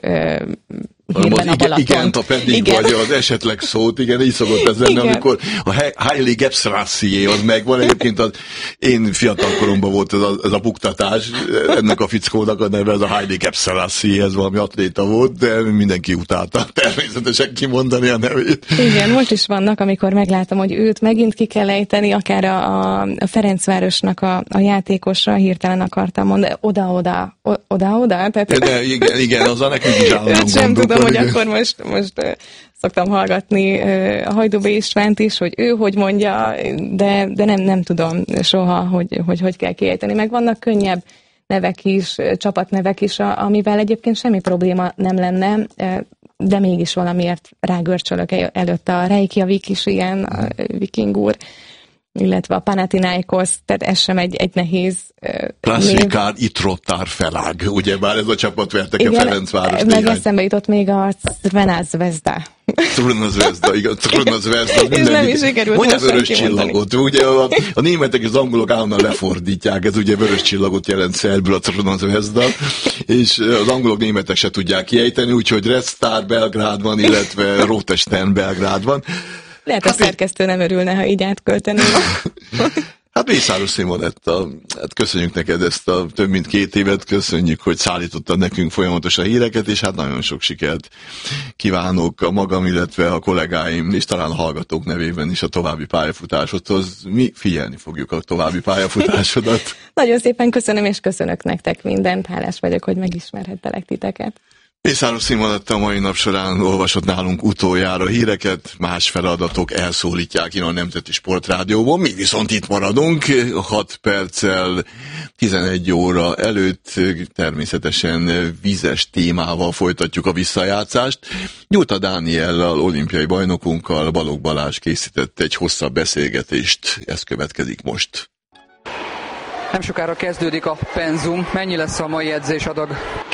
hírben a Balaton. Igen, a pedig vagy az esetleg szót, igen, így szokott ez lenni, amikor a Haile Gebrselassie az megvan, egyébként az én fiatalkoromban volt ez a buktatás, ennek a fickónak a neve, ez a Haile Gebrselassie, ez valami atléta volt, de mindenki utálta természetesen kimondani a nevét. Igen, most is vannak, amikor meglátom, hogy őt megint ki kell ejteni, akár a Ferencvárosnak a játékosra hirtelen akartam mondani, oda-oda. Tehát... De igen, azzal nekünk is állandóan sem tudom, hogy akkor most szoktam hallgatni a Hajdúbé Istvánt is, hogy ő hogy mondja, de nem tudom soha, hogy kell kiejteni. Meg vannak könnyebb nevek is, csapatnevek is, amivel egyébként semmi probléma nem lenne, de mégis valamiért rágörcsölök előtte. A Reykjavik is ilyen, a Viking úr, illetve a Panathinaikos, tehát ez sem egy nehéz Klasszikár Itrotár Felág, ugyebár ez a csapat verte a Ferencváros. Meg eszembe jutott még a Crvena Zvezda. Igen, Crvena Zvezda. És nem is sikerült mondja vörös csillagot. Ugye a németek és az angolok állandóan lefordítják, ez ugye vörös csillagot jelent szerbül a Crvena Zvezda, és az angolok németek se tudják kiejteni, úgyhogy Red Star Belgrád van, illetve Rote Stern Belgrád van. Lehet, a szerkesztő nem örülne, ha így átkölteném. Hát Mészáros Simonetta, hát köszönjük neked ezt a több mint 2 évet, köszönjük, hogy szállítottad nekünk folyamatosan híreket, és hát nagyon sok sikert kívánok a magam, illetve a kollégáim, és talán a hallgatók nevében is a további pályafutásodhoz. Mi figyelni fogjuk a további pályafutásodat. Nagyon szépen köszönöm, és köszönök nektek mindent. Hálás vagyok, hogy megismerhettelek titeket. Mészáros Simonetta a mai nap során olvasott nálunk utoljára híreket, más feladatok elszólítják innen a Nemzeti Sportrádióban, mi viszont itt maradunk, 6 perccel 11 óra előtt természetesen vízes témával folytatjuk a visszajátszást. Gyurta Dániellel, olimpiai bajnokunkkal Balogh Balázs készített egy hosszabb beszélgetést, ez következik most. Nem sokára kezdődik a penzum. Mennyi lesz a mai edzésadag?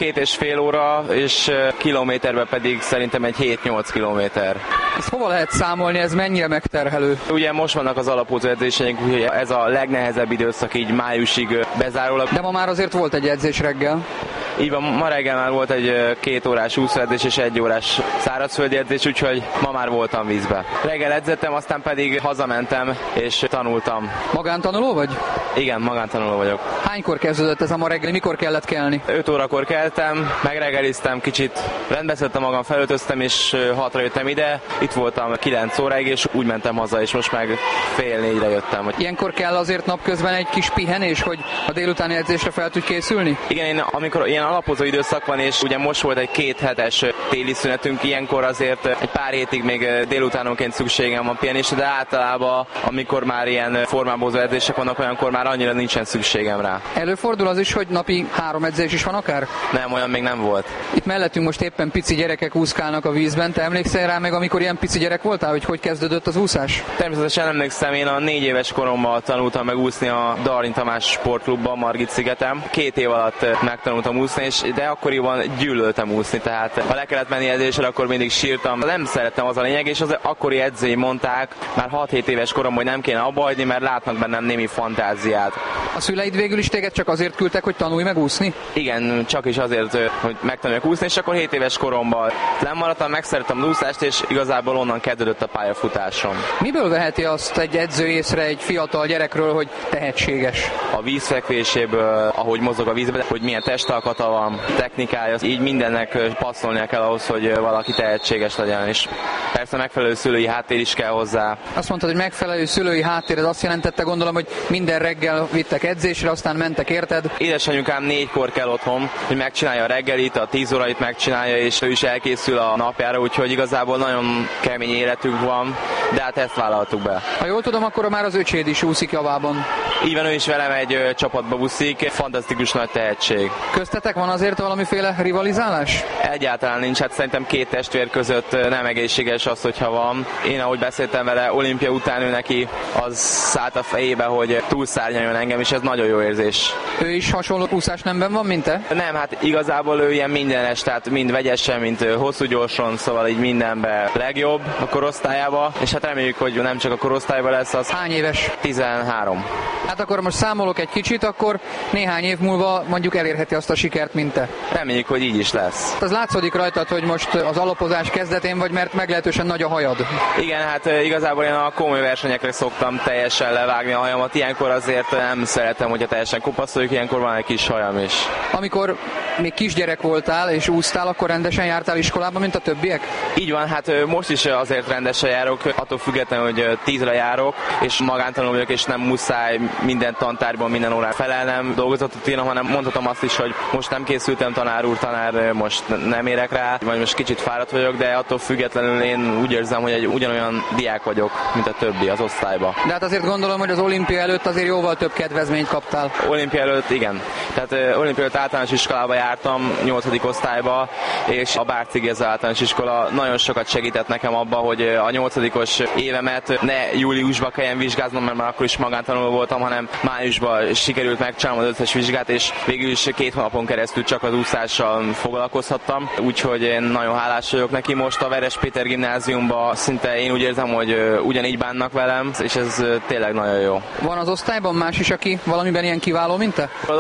2,5 óra, és kilométerben pedig szerintem egy 7-8 kilométer. Ezt hova lehet számolni, ez mennyire megterhelő? Ugye most vannak az alapozó edzéseink, úgyhogy ez a legnehezebb időszak így májusig bezárólag. De ma már azért volt egy edzés reggel. Így van, ma reggel már volt egy 2 órás úszóedzés és 1 órás szárazföldi edzés, úgyhogy ma már voltam vízbe. Reggel edzettem, aztán pedig hazamentem és tanultam. Magántanuló vagy? Igen, magántanuló vagyok. Hánykor kezdődött ez a ma reggeli, mikor kellett kelni? 5 órakor keltem, megreggeliztem, kicsit rendbeszedtem magam, felöltöztem, és 6-ra jöttem ide. Itt voltam 9 óráig, és úgy mentem haza, és most meg 3:30-re jöttem. Ilyenkor kell azért napközben egy kis pihenés, hogy a délutáni edzésre fel tudj készülni? Igen, amikor ilyen alapozó időszak van, és ugye most volt egy 2 hetes téli szünetünk, ilyenkor azért egy pár hétig még délutánonként szükségem van pihenésre, de általában, amikor már ilyen formábozó edzések vannak, olyankor már annyira nincsen szükségem rá. Előfordul az is, hogy napi 3 edzés is van akár? Nem, olyan még nem volt. Itt mellettünk most éppen pici gyerekek úszkálnak a vízben. Te emlékszel rá meg, amikor ilyen pici gyerek voltál, hogy kezdődött az úszás? Természetesen emlékszem, én a 4 éves koromban tanultam meg úszni a Darling Tamás sportklubban, Margit-szigeten. 2 év alatt megtanultam úszni, de akkoriban gyűlöltem úszni, tehát ha le kellett menni edzésre, akkor mindig sírtam. Nem szerettem, az a lényeg, és az akkori edzőim mondták már 6-7 éves koromban, hogy nem kéne abba hagyni, mert látnak bennem némi fantáziát. A szüleid végül is téged csak azért küldtek, hogy tanulj meg úszni? Igen, csak is azért, hogy megtanuljak úszni, és akkor 7 éves koromban lemaradtam, megszerettem az úszást, és igazából onnan kezdődött a pályafutásom. Miből veheti azt egy edző észre egy fiatal gyerekről, hogy tehetséges? A vízfekvéséből, ahogy mozog a vízben, hogy milyen testalkata van, technikája, így mindennek passzolnia kell ahhoz, hogy valaki tehetséges legyen, és persze megfelelő szülői háttér is kell hozzá. Azt mondtad, hogy megfelelő szülői háttér, ez azt jelentette, gondolom, hogy minden reggel vittek edzésre, aztán mentek, érted? Édesanyukám 4-kor kell otthon, hogy megcsinálja a reggelit, a 10 órait megcsinálja, és ő is elkészül a napjára, úgyhogy igazából nagyon kemény életünk van, de hát ezt vállaltuk be. Ha jól tudom, akkor már az öcséd is úszik javában. Így van, ő is velem egy csapatba úszik, fantasztikus nagy tehetség. Köztetek van azért valamiféle rivalizálás? Egyáltalán nincs, hát szerintem 2 testvér között nem egészséges az, hogyha van. Én ahogy beszéltem vele, olimpia után ő neki az szállt a fejébe, hogy túlszárnyaljon engem, és ez nagyon jó érzés. Ő is hasonló úszásnemben van, mint te? Nem, hát igazából ő ilyen mindenes, tehát mind vegyesen, mint hosszú gyorson, szóval így mindenben legjobb a korosztályába, és hát reméljük, hogy nem csak a korosztályban lesz az. Hány éves? 13. Hát akkor most számolok egy kicsit, akkor néhány év múlva mondjuk elérheti azt a sikert, mint te. Reméljük, hogy így is lesz. Az látszódik rajtad, hogy most az alapozás kezdetén vagy, mert meglehetősen nagy a hajad. Igen, hát igazából én a komoly versenyekre szoktam teljesen levágni a hajamat. Ilyenkor azért nem szeretem, hogyha teljesen kopaszoljuk, ilyenkor van egy kis hajam is. Amikor még kisgyerek voltál és úsztál, akkor rendesen jártál iskolába, mint a többiek? Így van, hát most is azért rendesen járok, attól függetlenül, hogy 10-re járok, és magántanuló vagyok, és nem muszáj minden tantárban, minden órán felelnem, dolgozatot írnom, hanem mondhatom azt is, hogy most nem készültem tanár úr, tanár, most nem érek rá, vagy most kicsit fáradt vagyok, de attól függetlenül én úgy érzem, hogy egy ugyanolyan diák vagyok, mint a többi az osztályba. De hát azért gondolom, hogy az olimpia előtt azért jóval több kedvezményt kaptál. Olimpia előtt igen. Tehát olimpia előtt általános iskolába jártam, 8. osztályba, és a Bárci Géza általános iskola nagyon sokat segített nekem abba, hogy a 8-os évemet ne júliusban kelljen vizsgáznom, mert már akkor is magántanuló voltam, hanem májusban sikerült megcsinálnom az összes vizsgát, és végül is 2 hónapon keresztül csak az úszással foglalkozhattam. Úgyhogy én nagyon hálás vagyok neki. Most a Veres Péter gimnáziumban szinte én úgy érzem, hogy ugyanígy bánnak velem, és ez tényleg nagyon jó. Van az osztályban más is, aki valamiben ilyen kiváló, mint te? Az osztályban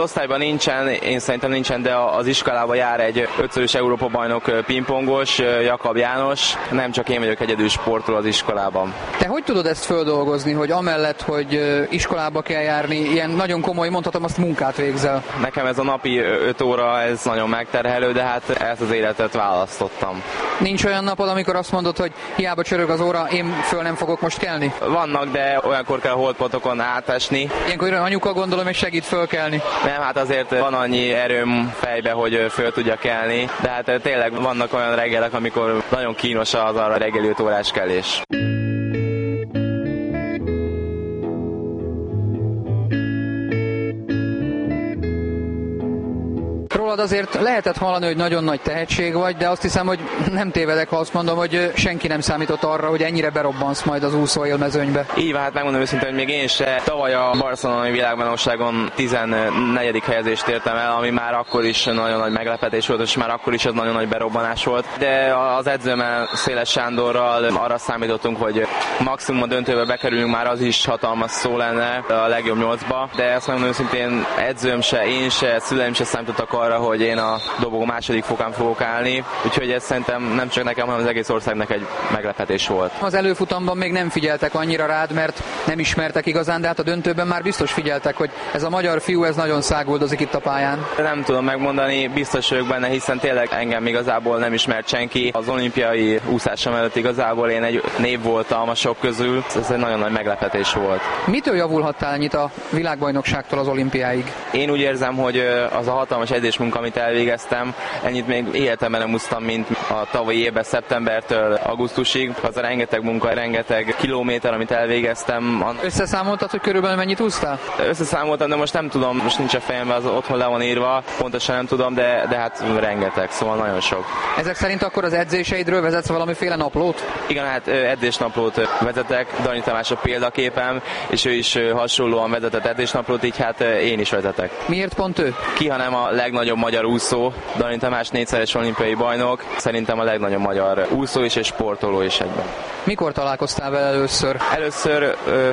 nincsen, én szerintem nincsen, de az iskolában jár egy 5-szörös Európa-bajnok pingpongos, Jakab János. Nem csak én vagyok egyedül sportoló az iskolában. Te hogy tudod ezt földolgozni, hogy amellett, hogy iskolába kell járni, ilyen nagyon komoly, mondhatom azt, munkát végzel? Nekem ez a napi 5 óra, ez nagyon megterhelő, de hát ezt az életet választottam. Nincs olyan napod, amikor azt mondod, hogy hiába csörög az óra, én föl nem fogok most kelni? Vannak, de olyankor kell a holdpontokon átesni. Ilyenkor anyuka gondolom, és segít fölkelni. Nem, hát azért van annyi erőm fejbe, hogy föl tudja kelni, de hát tényleg vannak olyan reggelek, amikor nagyon kínos az a reggeli 5 órás kelés. Rólad azért lehetett hallani, hogy nagyon nagy tehetség vagy, de azt hiszem, hogy nem tévedek, ha azt mondom, hogy senki nem számított arra, hogy ennyire berobbansz majd az úszóélmezőnybe. Így van, hát megmondom őszintén, hogy még én se. Tavaly a barcelonai világbajnokságon 14. helyezést értem el, ami már akkor is nagyon nagy meglepetés volt, és már akkor is az nagyon nagy berobbanás volt. De az edzőmmel, Széles Sándorral arra számítottunk, hogy maximum a döntőbe bekerülünk, már az is hatalmas szó lenne a legjobb 8-ba. De azt megmondom őszintén, edzőm se, én se, szüleim se számítottak arra, hogy én a dobogó második fokán fogok állni, úgyhogy ez szerintem nem csak nekem, hanem az egész országnak egy meglepetés volt. Az előfutamban még nem figyeltek annyira rád, mert nem ismertek igazán, de hát a döntőben már biztos figyeltek, hogy ez a magyar fiú, ez nagyon száguldozik itt a pályán. Nem tudom megmondani, biztos vagyok benne, hiszen tényleg engem igazából nem ismert senki. Az olimpiai úszásom előtt igazából én egy név voltam a sok közül, ez egy nagyon nagy meglepetés volt. Mitől javulhattál ennyit a világbajnokságtól az olimpiáig? Én úgy érzem, hogy az a hatalmas edzésmunka, amit elvégeztem, ennyit még életemben nem úsztam, mint a tavalyi évben szeptembertől augusztusig. Az a rengeteg munka, rengeteg kilométer, amit elvégeztem. Összeszámoltad, hogy körülbelül mennyit úsztál? Összeszámoltam, de most nem tudom, most nincs a fejemben, az otthon le van írva, pontosan nem tudom, de hát rengeteg, szóval nagyon sok. Ezek szerint akkor az edzéseidről vezetsz valamiféle naplót? Igen, hát edzésnaplót vezetek, Dani Tamás a példaképem, és ő is hasonlóan vezetett edzésnaplót, így hát én is vezetek. Miért pont ő? Ki, hanem a legnagyobb magyar úszó, Dani Tamás 4-szeres olimpiai bajnok, szerintem a legnagyobb magyar úszó is és sportoló is egyben. Mikor találkoztál vele először? Először,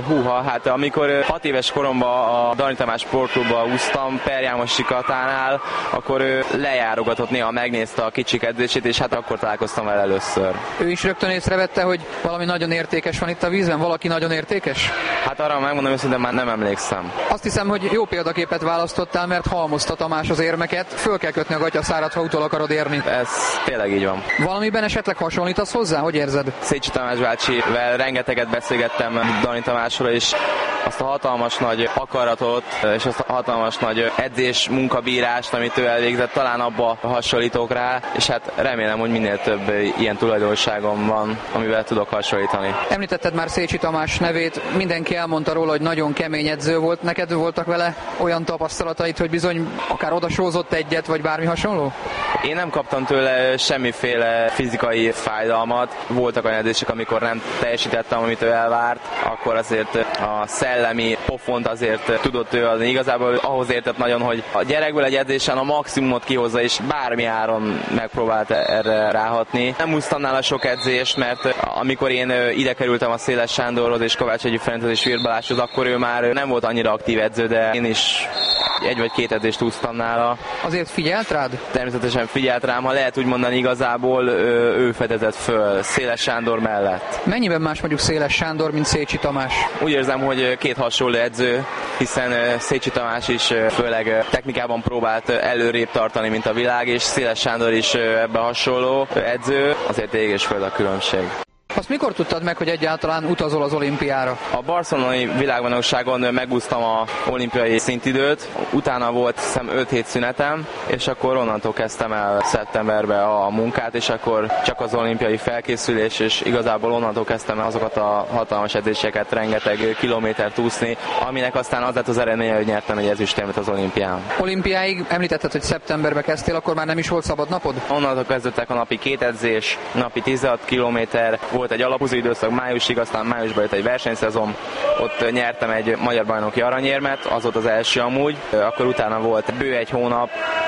hát amikor 6 éves koromban a Dani Tamás sportklubban úsztam, Perjámos Sikatánál, akkor ő lejárogatott, néha megnézte a kicsik edzését, és hát akkor találkoztam vele először. Ő is rögtön észrevette, hogy valami nagyon értékes van itt a vízben? Valaki nagyon értékes? Hát arra megmondom őszintén, már nem emlékszem. Azt hiszem, hogy jó példaképet választottál, mert halmozta Tamás az érmeket, föl kell kötni a gatyaszárat, ha utol akarod érni. Ez tényleg így van. Valamiben esetleg hasonlítasz hozzá? Hogy érzed? Szécsi Tamás bácsivel rengeteget beszélgettem Dani Tamásról, és azt a hatalmas nagy akaratot, és azt a hatalmas nagy edzés munkabírást, amit ő elvégzett, talán abba hasonlítok rá, és hát remélem, hogy minél több ilyen tulajdonságom van, amivel tudok hasonlítani. Említetted már Szécsi Tamás nevét, mindenki elmondta róla, hogy nagyon kemény edző volt. Neked voltak vele olyan tapasztalatait, hogy bizony akár odasózott egyet, vagy bármi hasonló? Én nem kaptam tőle semmiféle fizikai fájdalmat. Voltak olyan edzések, amikor nem teljesítettem, amit ő elvárt, akkor azért a szellemi pofont azért tudott ő adni. Igazából ahhoz értett nagyon, hogy a gyerekből egy edzésen a maximumot kihozza, és bármi áron megpróbált erre ráhatni. Nem úsztam nála sok edzést, mert amikor én ide kerültem a Széles Sándorhoz és Kovács Egyi Ferenchez és Virth Balázshoz, akkor ő már nem volt annyira aktív edző, de én is 1 vagy 2 edzést úsztam nála. Azért figyelt rád? Természetesen figyelt rám, ha lehet úgy mondani, igazából ő fedezett föl Széles Sándor mellett. Mennyiben más mondjuk Széles Sándor, mint Szécsi Tamás? Úgy érzem, hogy 2 hasonló edző, hiszen Szécsi Tamás is főleg technikában próbált előrébb tartani, mint a világ, és Széles Sándor is ebben hasonló edző, azért ég és föld a különbség. Azt mikor tudtad meg, hogy egyáltalán utazol az olimpiára? A barcelonai világbajnokságon megúsztam a olimpiai szintidőt, utána volt hiszem 5 hét szünetem, és akkor onnantól kezdtem el szeptemberben a munkát, és akkor csak az olimpiai felkészülés, és igazából onnantól kezdtem el azokat a hatalmas edzéseket, rengeteg kilométert úszni, aminek aztán az lett az eredménye, hogy nyertem egy ezüstérmet az olimpián. Olimpiáig említetted, hogy szeptemberben kezdtél, akkor már nem is volt szabad napod? Onnantól kezdődtek a napi 2 edzés, napi 16 kilométer, volt egy alapozó időszak májusig, aztán májusban jött egy versenyszezon, ott nyertem egy magyar bajnoki aranyérmet, az volt az első amúgy, akkor utána volt bő 1 hónap,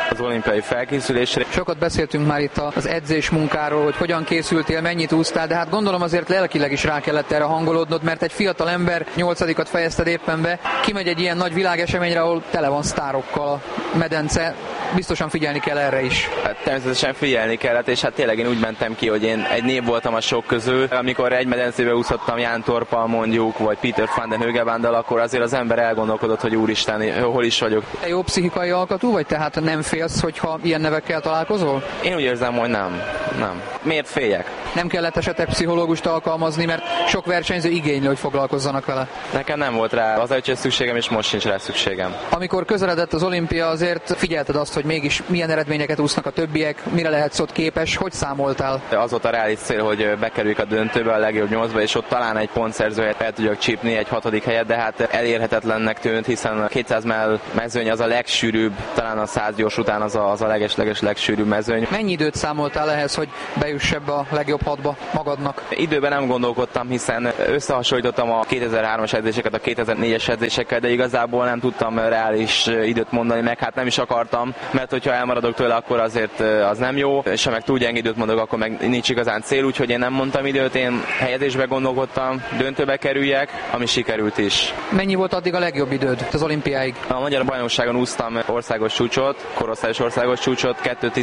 az olimpiai felkészülésre. Sokat beszéltünk már itt az edzés munkáról, hogy hogyan készültél, mennyit úsztál, de hát gondolom azért lelkileg is rá kellett erre hangolódnod, mert egy fiatal ember, 8-at fejezted éppen be, kimegy egy ilyen nagy világeseményre, ahol tele van sztárokkal a medence, biztosan figyelni kell erre is. Hát természetesen figyelni kellett, és hát tényleg én úgy mentem ki, hogy én egy név voltam a sok közül. Amikor egy medencébe úszottam Ján Torppal mondjuk, vagy Peter van den Heugebándal, akkor azért az ember elgondolkodott, hogy úristen, hol is vagyok. Te jó pszichikai alkatú vagy, tehát nem félsz, hogyha ilyen nevekkel találkozol? Én úgy érzem, hogy nem. Miért féljek? Nem kellett esetleg pszichológust alkalmazni, mert sok versenyző igényli, hogy foglalkozzanak vele. Nekem nem volt rá az szükségem, és most sincs rá szükségem. Amikor közeledett az olimpia, azért figyelted azt, hogy mégis milyen eredményeket úsznak a többiek, mire lehetsz ott képes, hogy számoltál? Az volt a reális cél, hogy bekerüljük a döntőbe, a legjobb 8-ba, és ott talán egy pontszerzőt el tudjak csípni, egy 6. helyet, de hát elérhetetlennek tűnt, hiszen a 200 mezőny az a legsűrűbb, talán a 100 gyors után az a leges legsűrűbb mezőny. Mennyi időt számoltál ehhez, hogy bejuss ebbe a legjobb 6-ba magadnak? Időben nem gondolkodtam, hiszen összehasonlítottam a 2003-as edzéseket a 2004-es edzésekkel, de igazából nem tudtam reális időt mondani, meg hát nem is akartam, mert hogyha elmaradok tőle, akkor azért az nem jó, és ha meg túl gyenge időt mondok, akkor meg nincs igazán cél, úgyhogy én nem mondtam időt, én helyezésbe gondolkodtam, döntőbe kerüljek, ami sikerült is. Mennyi volt addig a legjobb időd az olimpiáig? A magyar bajnokságon úsztam országos csúcsot, korosztályos országos csúcsot,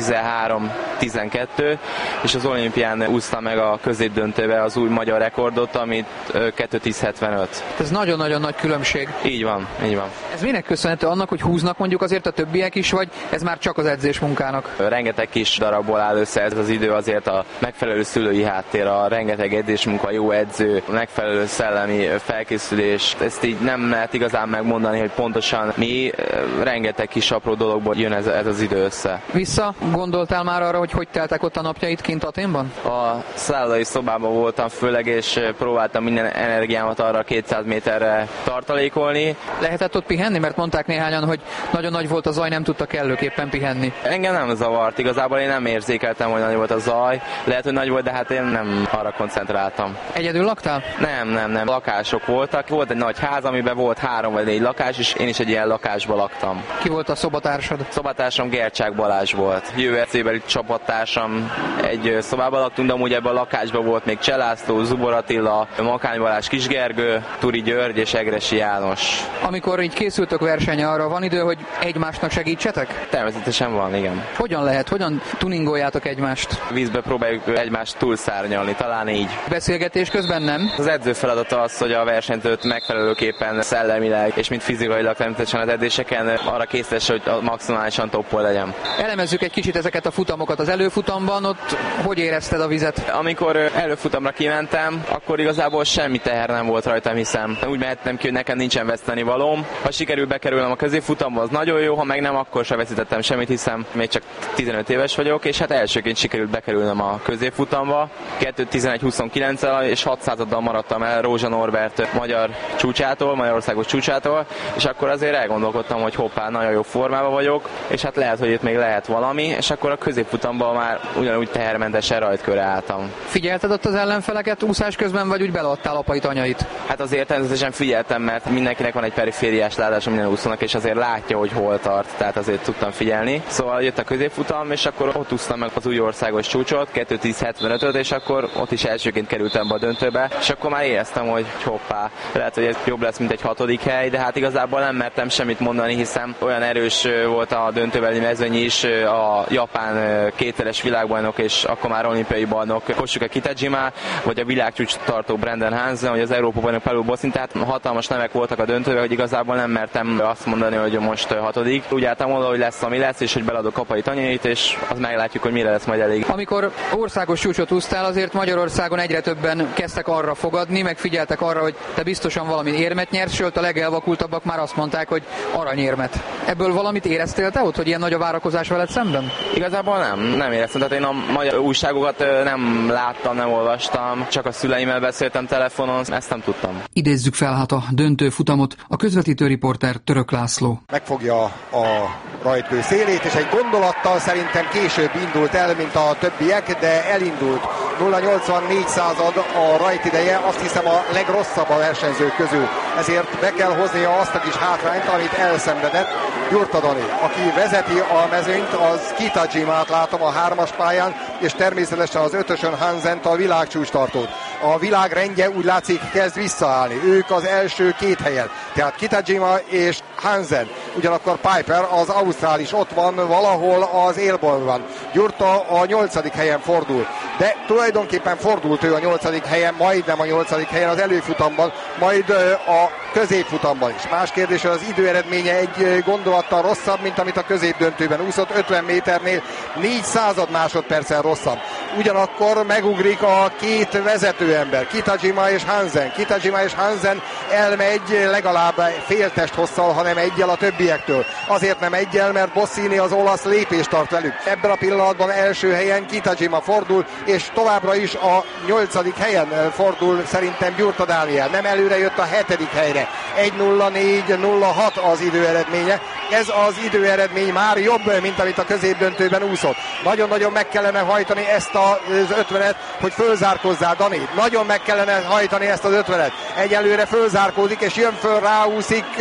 2:13:12, és az olimpián úsztam meg a középdöntőbe az új magyar rekordot, amit 2:10:75. Ez nagyon-nagyon nagy különbség. Így van. Ez minek köszönhető, annak, hogy húznak mondjuk azért a többiek is, vagy ez már csak az edzés munkának? Rengeteg kis darabból áll össze ez az idő, azért a megfelelő szülői háttér, a rengeteg edzésmunka, jó edző, megfelelő szellemi felkészülés. Ezt így nem lehet igazán megmondani, hogy pontosan mi, rengeteg kis apró dologból jön ez az idő össze. Vissza gondoltál már arra, hogy teltek ott a napjaid kint Athénban? A szállodai szobában voltam főleg, és próbáltam minden energiámat arra 200 méterre tartalékolni. Lehetett ott pihenni, mert mondták néhányan, hogy nagyon nagy volt a zaj, nem tudtak kellőképpen pihenni. Engem nem zavart, igazából én nem érzékeltem, hogy nagy volt a zaj. Lehet, hogy nagy volt, de hát én nem arra koncentráltam. Egyedül laktál? Nem. Lakások voltak. Volt egy nagy ház, amiben volt 3 vagy 4 lakás, és én is egy ilyen lakásban laktam. Ki volt a szobatársad? Szobatársam Gercsák Balázs volt. UFC-beli csapattársam, egy szobában laktunk, de amúgy ebben a lakásban volt még Cselászló, Zubor Attila, Makány Balázs, Kis Gergő, Turi György és Egressy János. Amikor így készültök versenye, arra van idő, hogy egymásnak segítsetek? Természetesen van, igen. Hogyan lehet? Hogyan tuningoljátok egymást? Vízbe próbáljuk egymást túlszárnyalni, talán így. Beszélgetés közben nem? Az edző feladata az, hogy a versenyzőt megfelelőképpen szellemileg és mint fizikailag természetesen az edzéseken arra készítesse, hogy maximálisan toppol legyen. Elemezzük egy kicsit ezeket a futamokat. Az előfutamban ott hogy érezted a vizet? Amikor előfutamra kimentem, akkor igazából semmi teher nem volt rajtam, hiszen úgy mehettem ki, hogy nekem nincsen vesztenivalóm. Ha sikerül bekerülnem a középfutamba, az nagyon jó, ha meg nem, akkor sem veszítettem semmit, hiszen még csak 15 éves vagyok, és hát elsőként sikerült bekerülnem a középfutamba. 2:11:29-el és 600-addal maradtam el Rózsa Norbert Magyarországos csúcsától, és akkor azért elgondolkodtam, hogy hoppá, nagyon jó formában vagyok, és hát lehet, hogy itt még lehet valami, és akkor a középfutamban már ugyanúgy tehermentesen rajtkörre álltam. Figyelted ott az ellenfeleket úszás közben, vagy úgy beleadtál apait, anyait? Hát azért természetesen figyeltem, mert mindenkinek van egy perifériás látása minden úszónak, és azért látja, hogy hol tart, tehát azért tudtam figyelni. Szóval jött a középfutam, és akkor ott úsztam meg az új országos csúcsot, 2:10:75-öt, és akkor ott is elsőként kerültem be a döntőbe, és akkor már éreztem, hogy hoppá, lehet, hogy ez jobb lesz, mint egy 6. hely, de hát igazából nem mertem semmit mondani, hiszen olyan erős volt a döntőbeli mezőny is, a japán kétszeres világbajnok és akkor már olimpiai bajnok Kosuke Kitajima, vagy a világcsúcs tartó Brendan Hansen, vagy az Európa bajnok Paul Boszin, tehát hatalmas nevek voltak a döntőben, hogy igazából nem mertem azt mondani, hogy most 6. Úgy álltam oda, hogy lesz, ami lesz, és hogy beladok apait, anyait, és az meglátjuk, hogy mire lesz majd elég. Amikor országos csúcsot úsztál, azért Magyarországon egyre többen kezdtek arra fogadni, meg figyeltek arra, hogy te biztosan valami érmet nyersz, sőt a legelvakultabbak már azt mondták, hogy aranyérmet. Ebből valamit éreztél te ott, hogy ilyen nagy a várakozás veled szemben? Igazából nem éreztem, tehát én a magyar újságokat nem láttam, nem olvastam, csak a szüleimmel beszéltem telefonon, ezt nem tudtam. Idézzük fel hát a döntő futamot, a közvetítő riporter Török László. Megfogja a rajtkör erdő szélét, és egy gondolattal szerintem később indult el, mint a többiek, de elindult. 0,84 a rajtideje, azt hiszem a legrosszabb a versenyzők közül. Ezért be kell hoznia azt a kis hátrányt, amit elszenvedett Gyurta Dani. Aki vezeti a mezőnyt, az Kitajimát látom a 3-as pályán, és természetesen az 5-ösön Hansent, a világcsúcstartót. A világ rendje úgy látszik kezd visszaállni. Ők az első 2 helyen. Tehát Kitajima és Hansen. Ugyanakkor Piper, az ausztrál is ott van, valahol az élból van. Gyurta a 8. helyen fordul. De tulajdonképpen fordult ő a 8. helyen, majdnem a 8. helyen az előfutamban, majd a középfutamban is. Más kérdés, hogy az időeredménye egy gondolattal rosszabb, mint amit a középdöntőben úszott, 50 méternél 400 másodperccel rosszabb. Ugyanakkor megugrik a 2 vezetőember, Kitajima és Hansen. Kitajima és Hansen elmegy legalább fél testhosszal, hanem egyel a többiektől. Azért nem egyel, mert Bossini az olasz lépést tart velük. Ebben a pillanatban első helyen Kitajima fordul, és továbbra is a 8. helyen fordul szerintem Gyurta Dániel. Nem előre jött a 7. helyre. 1.04.06 az időeredménye. Ez az időeredmény már jobb, mint amit a középdöntőben úszott. Nagyon-nagyon meg kellene hajtani ezt az 50-et, hogy fölzárkozzál, Dani. Nagyon meg kellene hajtani ezt az 50-et. Egyelőre fölzárkózik, és jön föl, ráúszik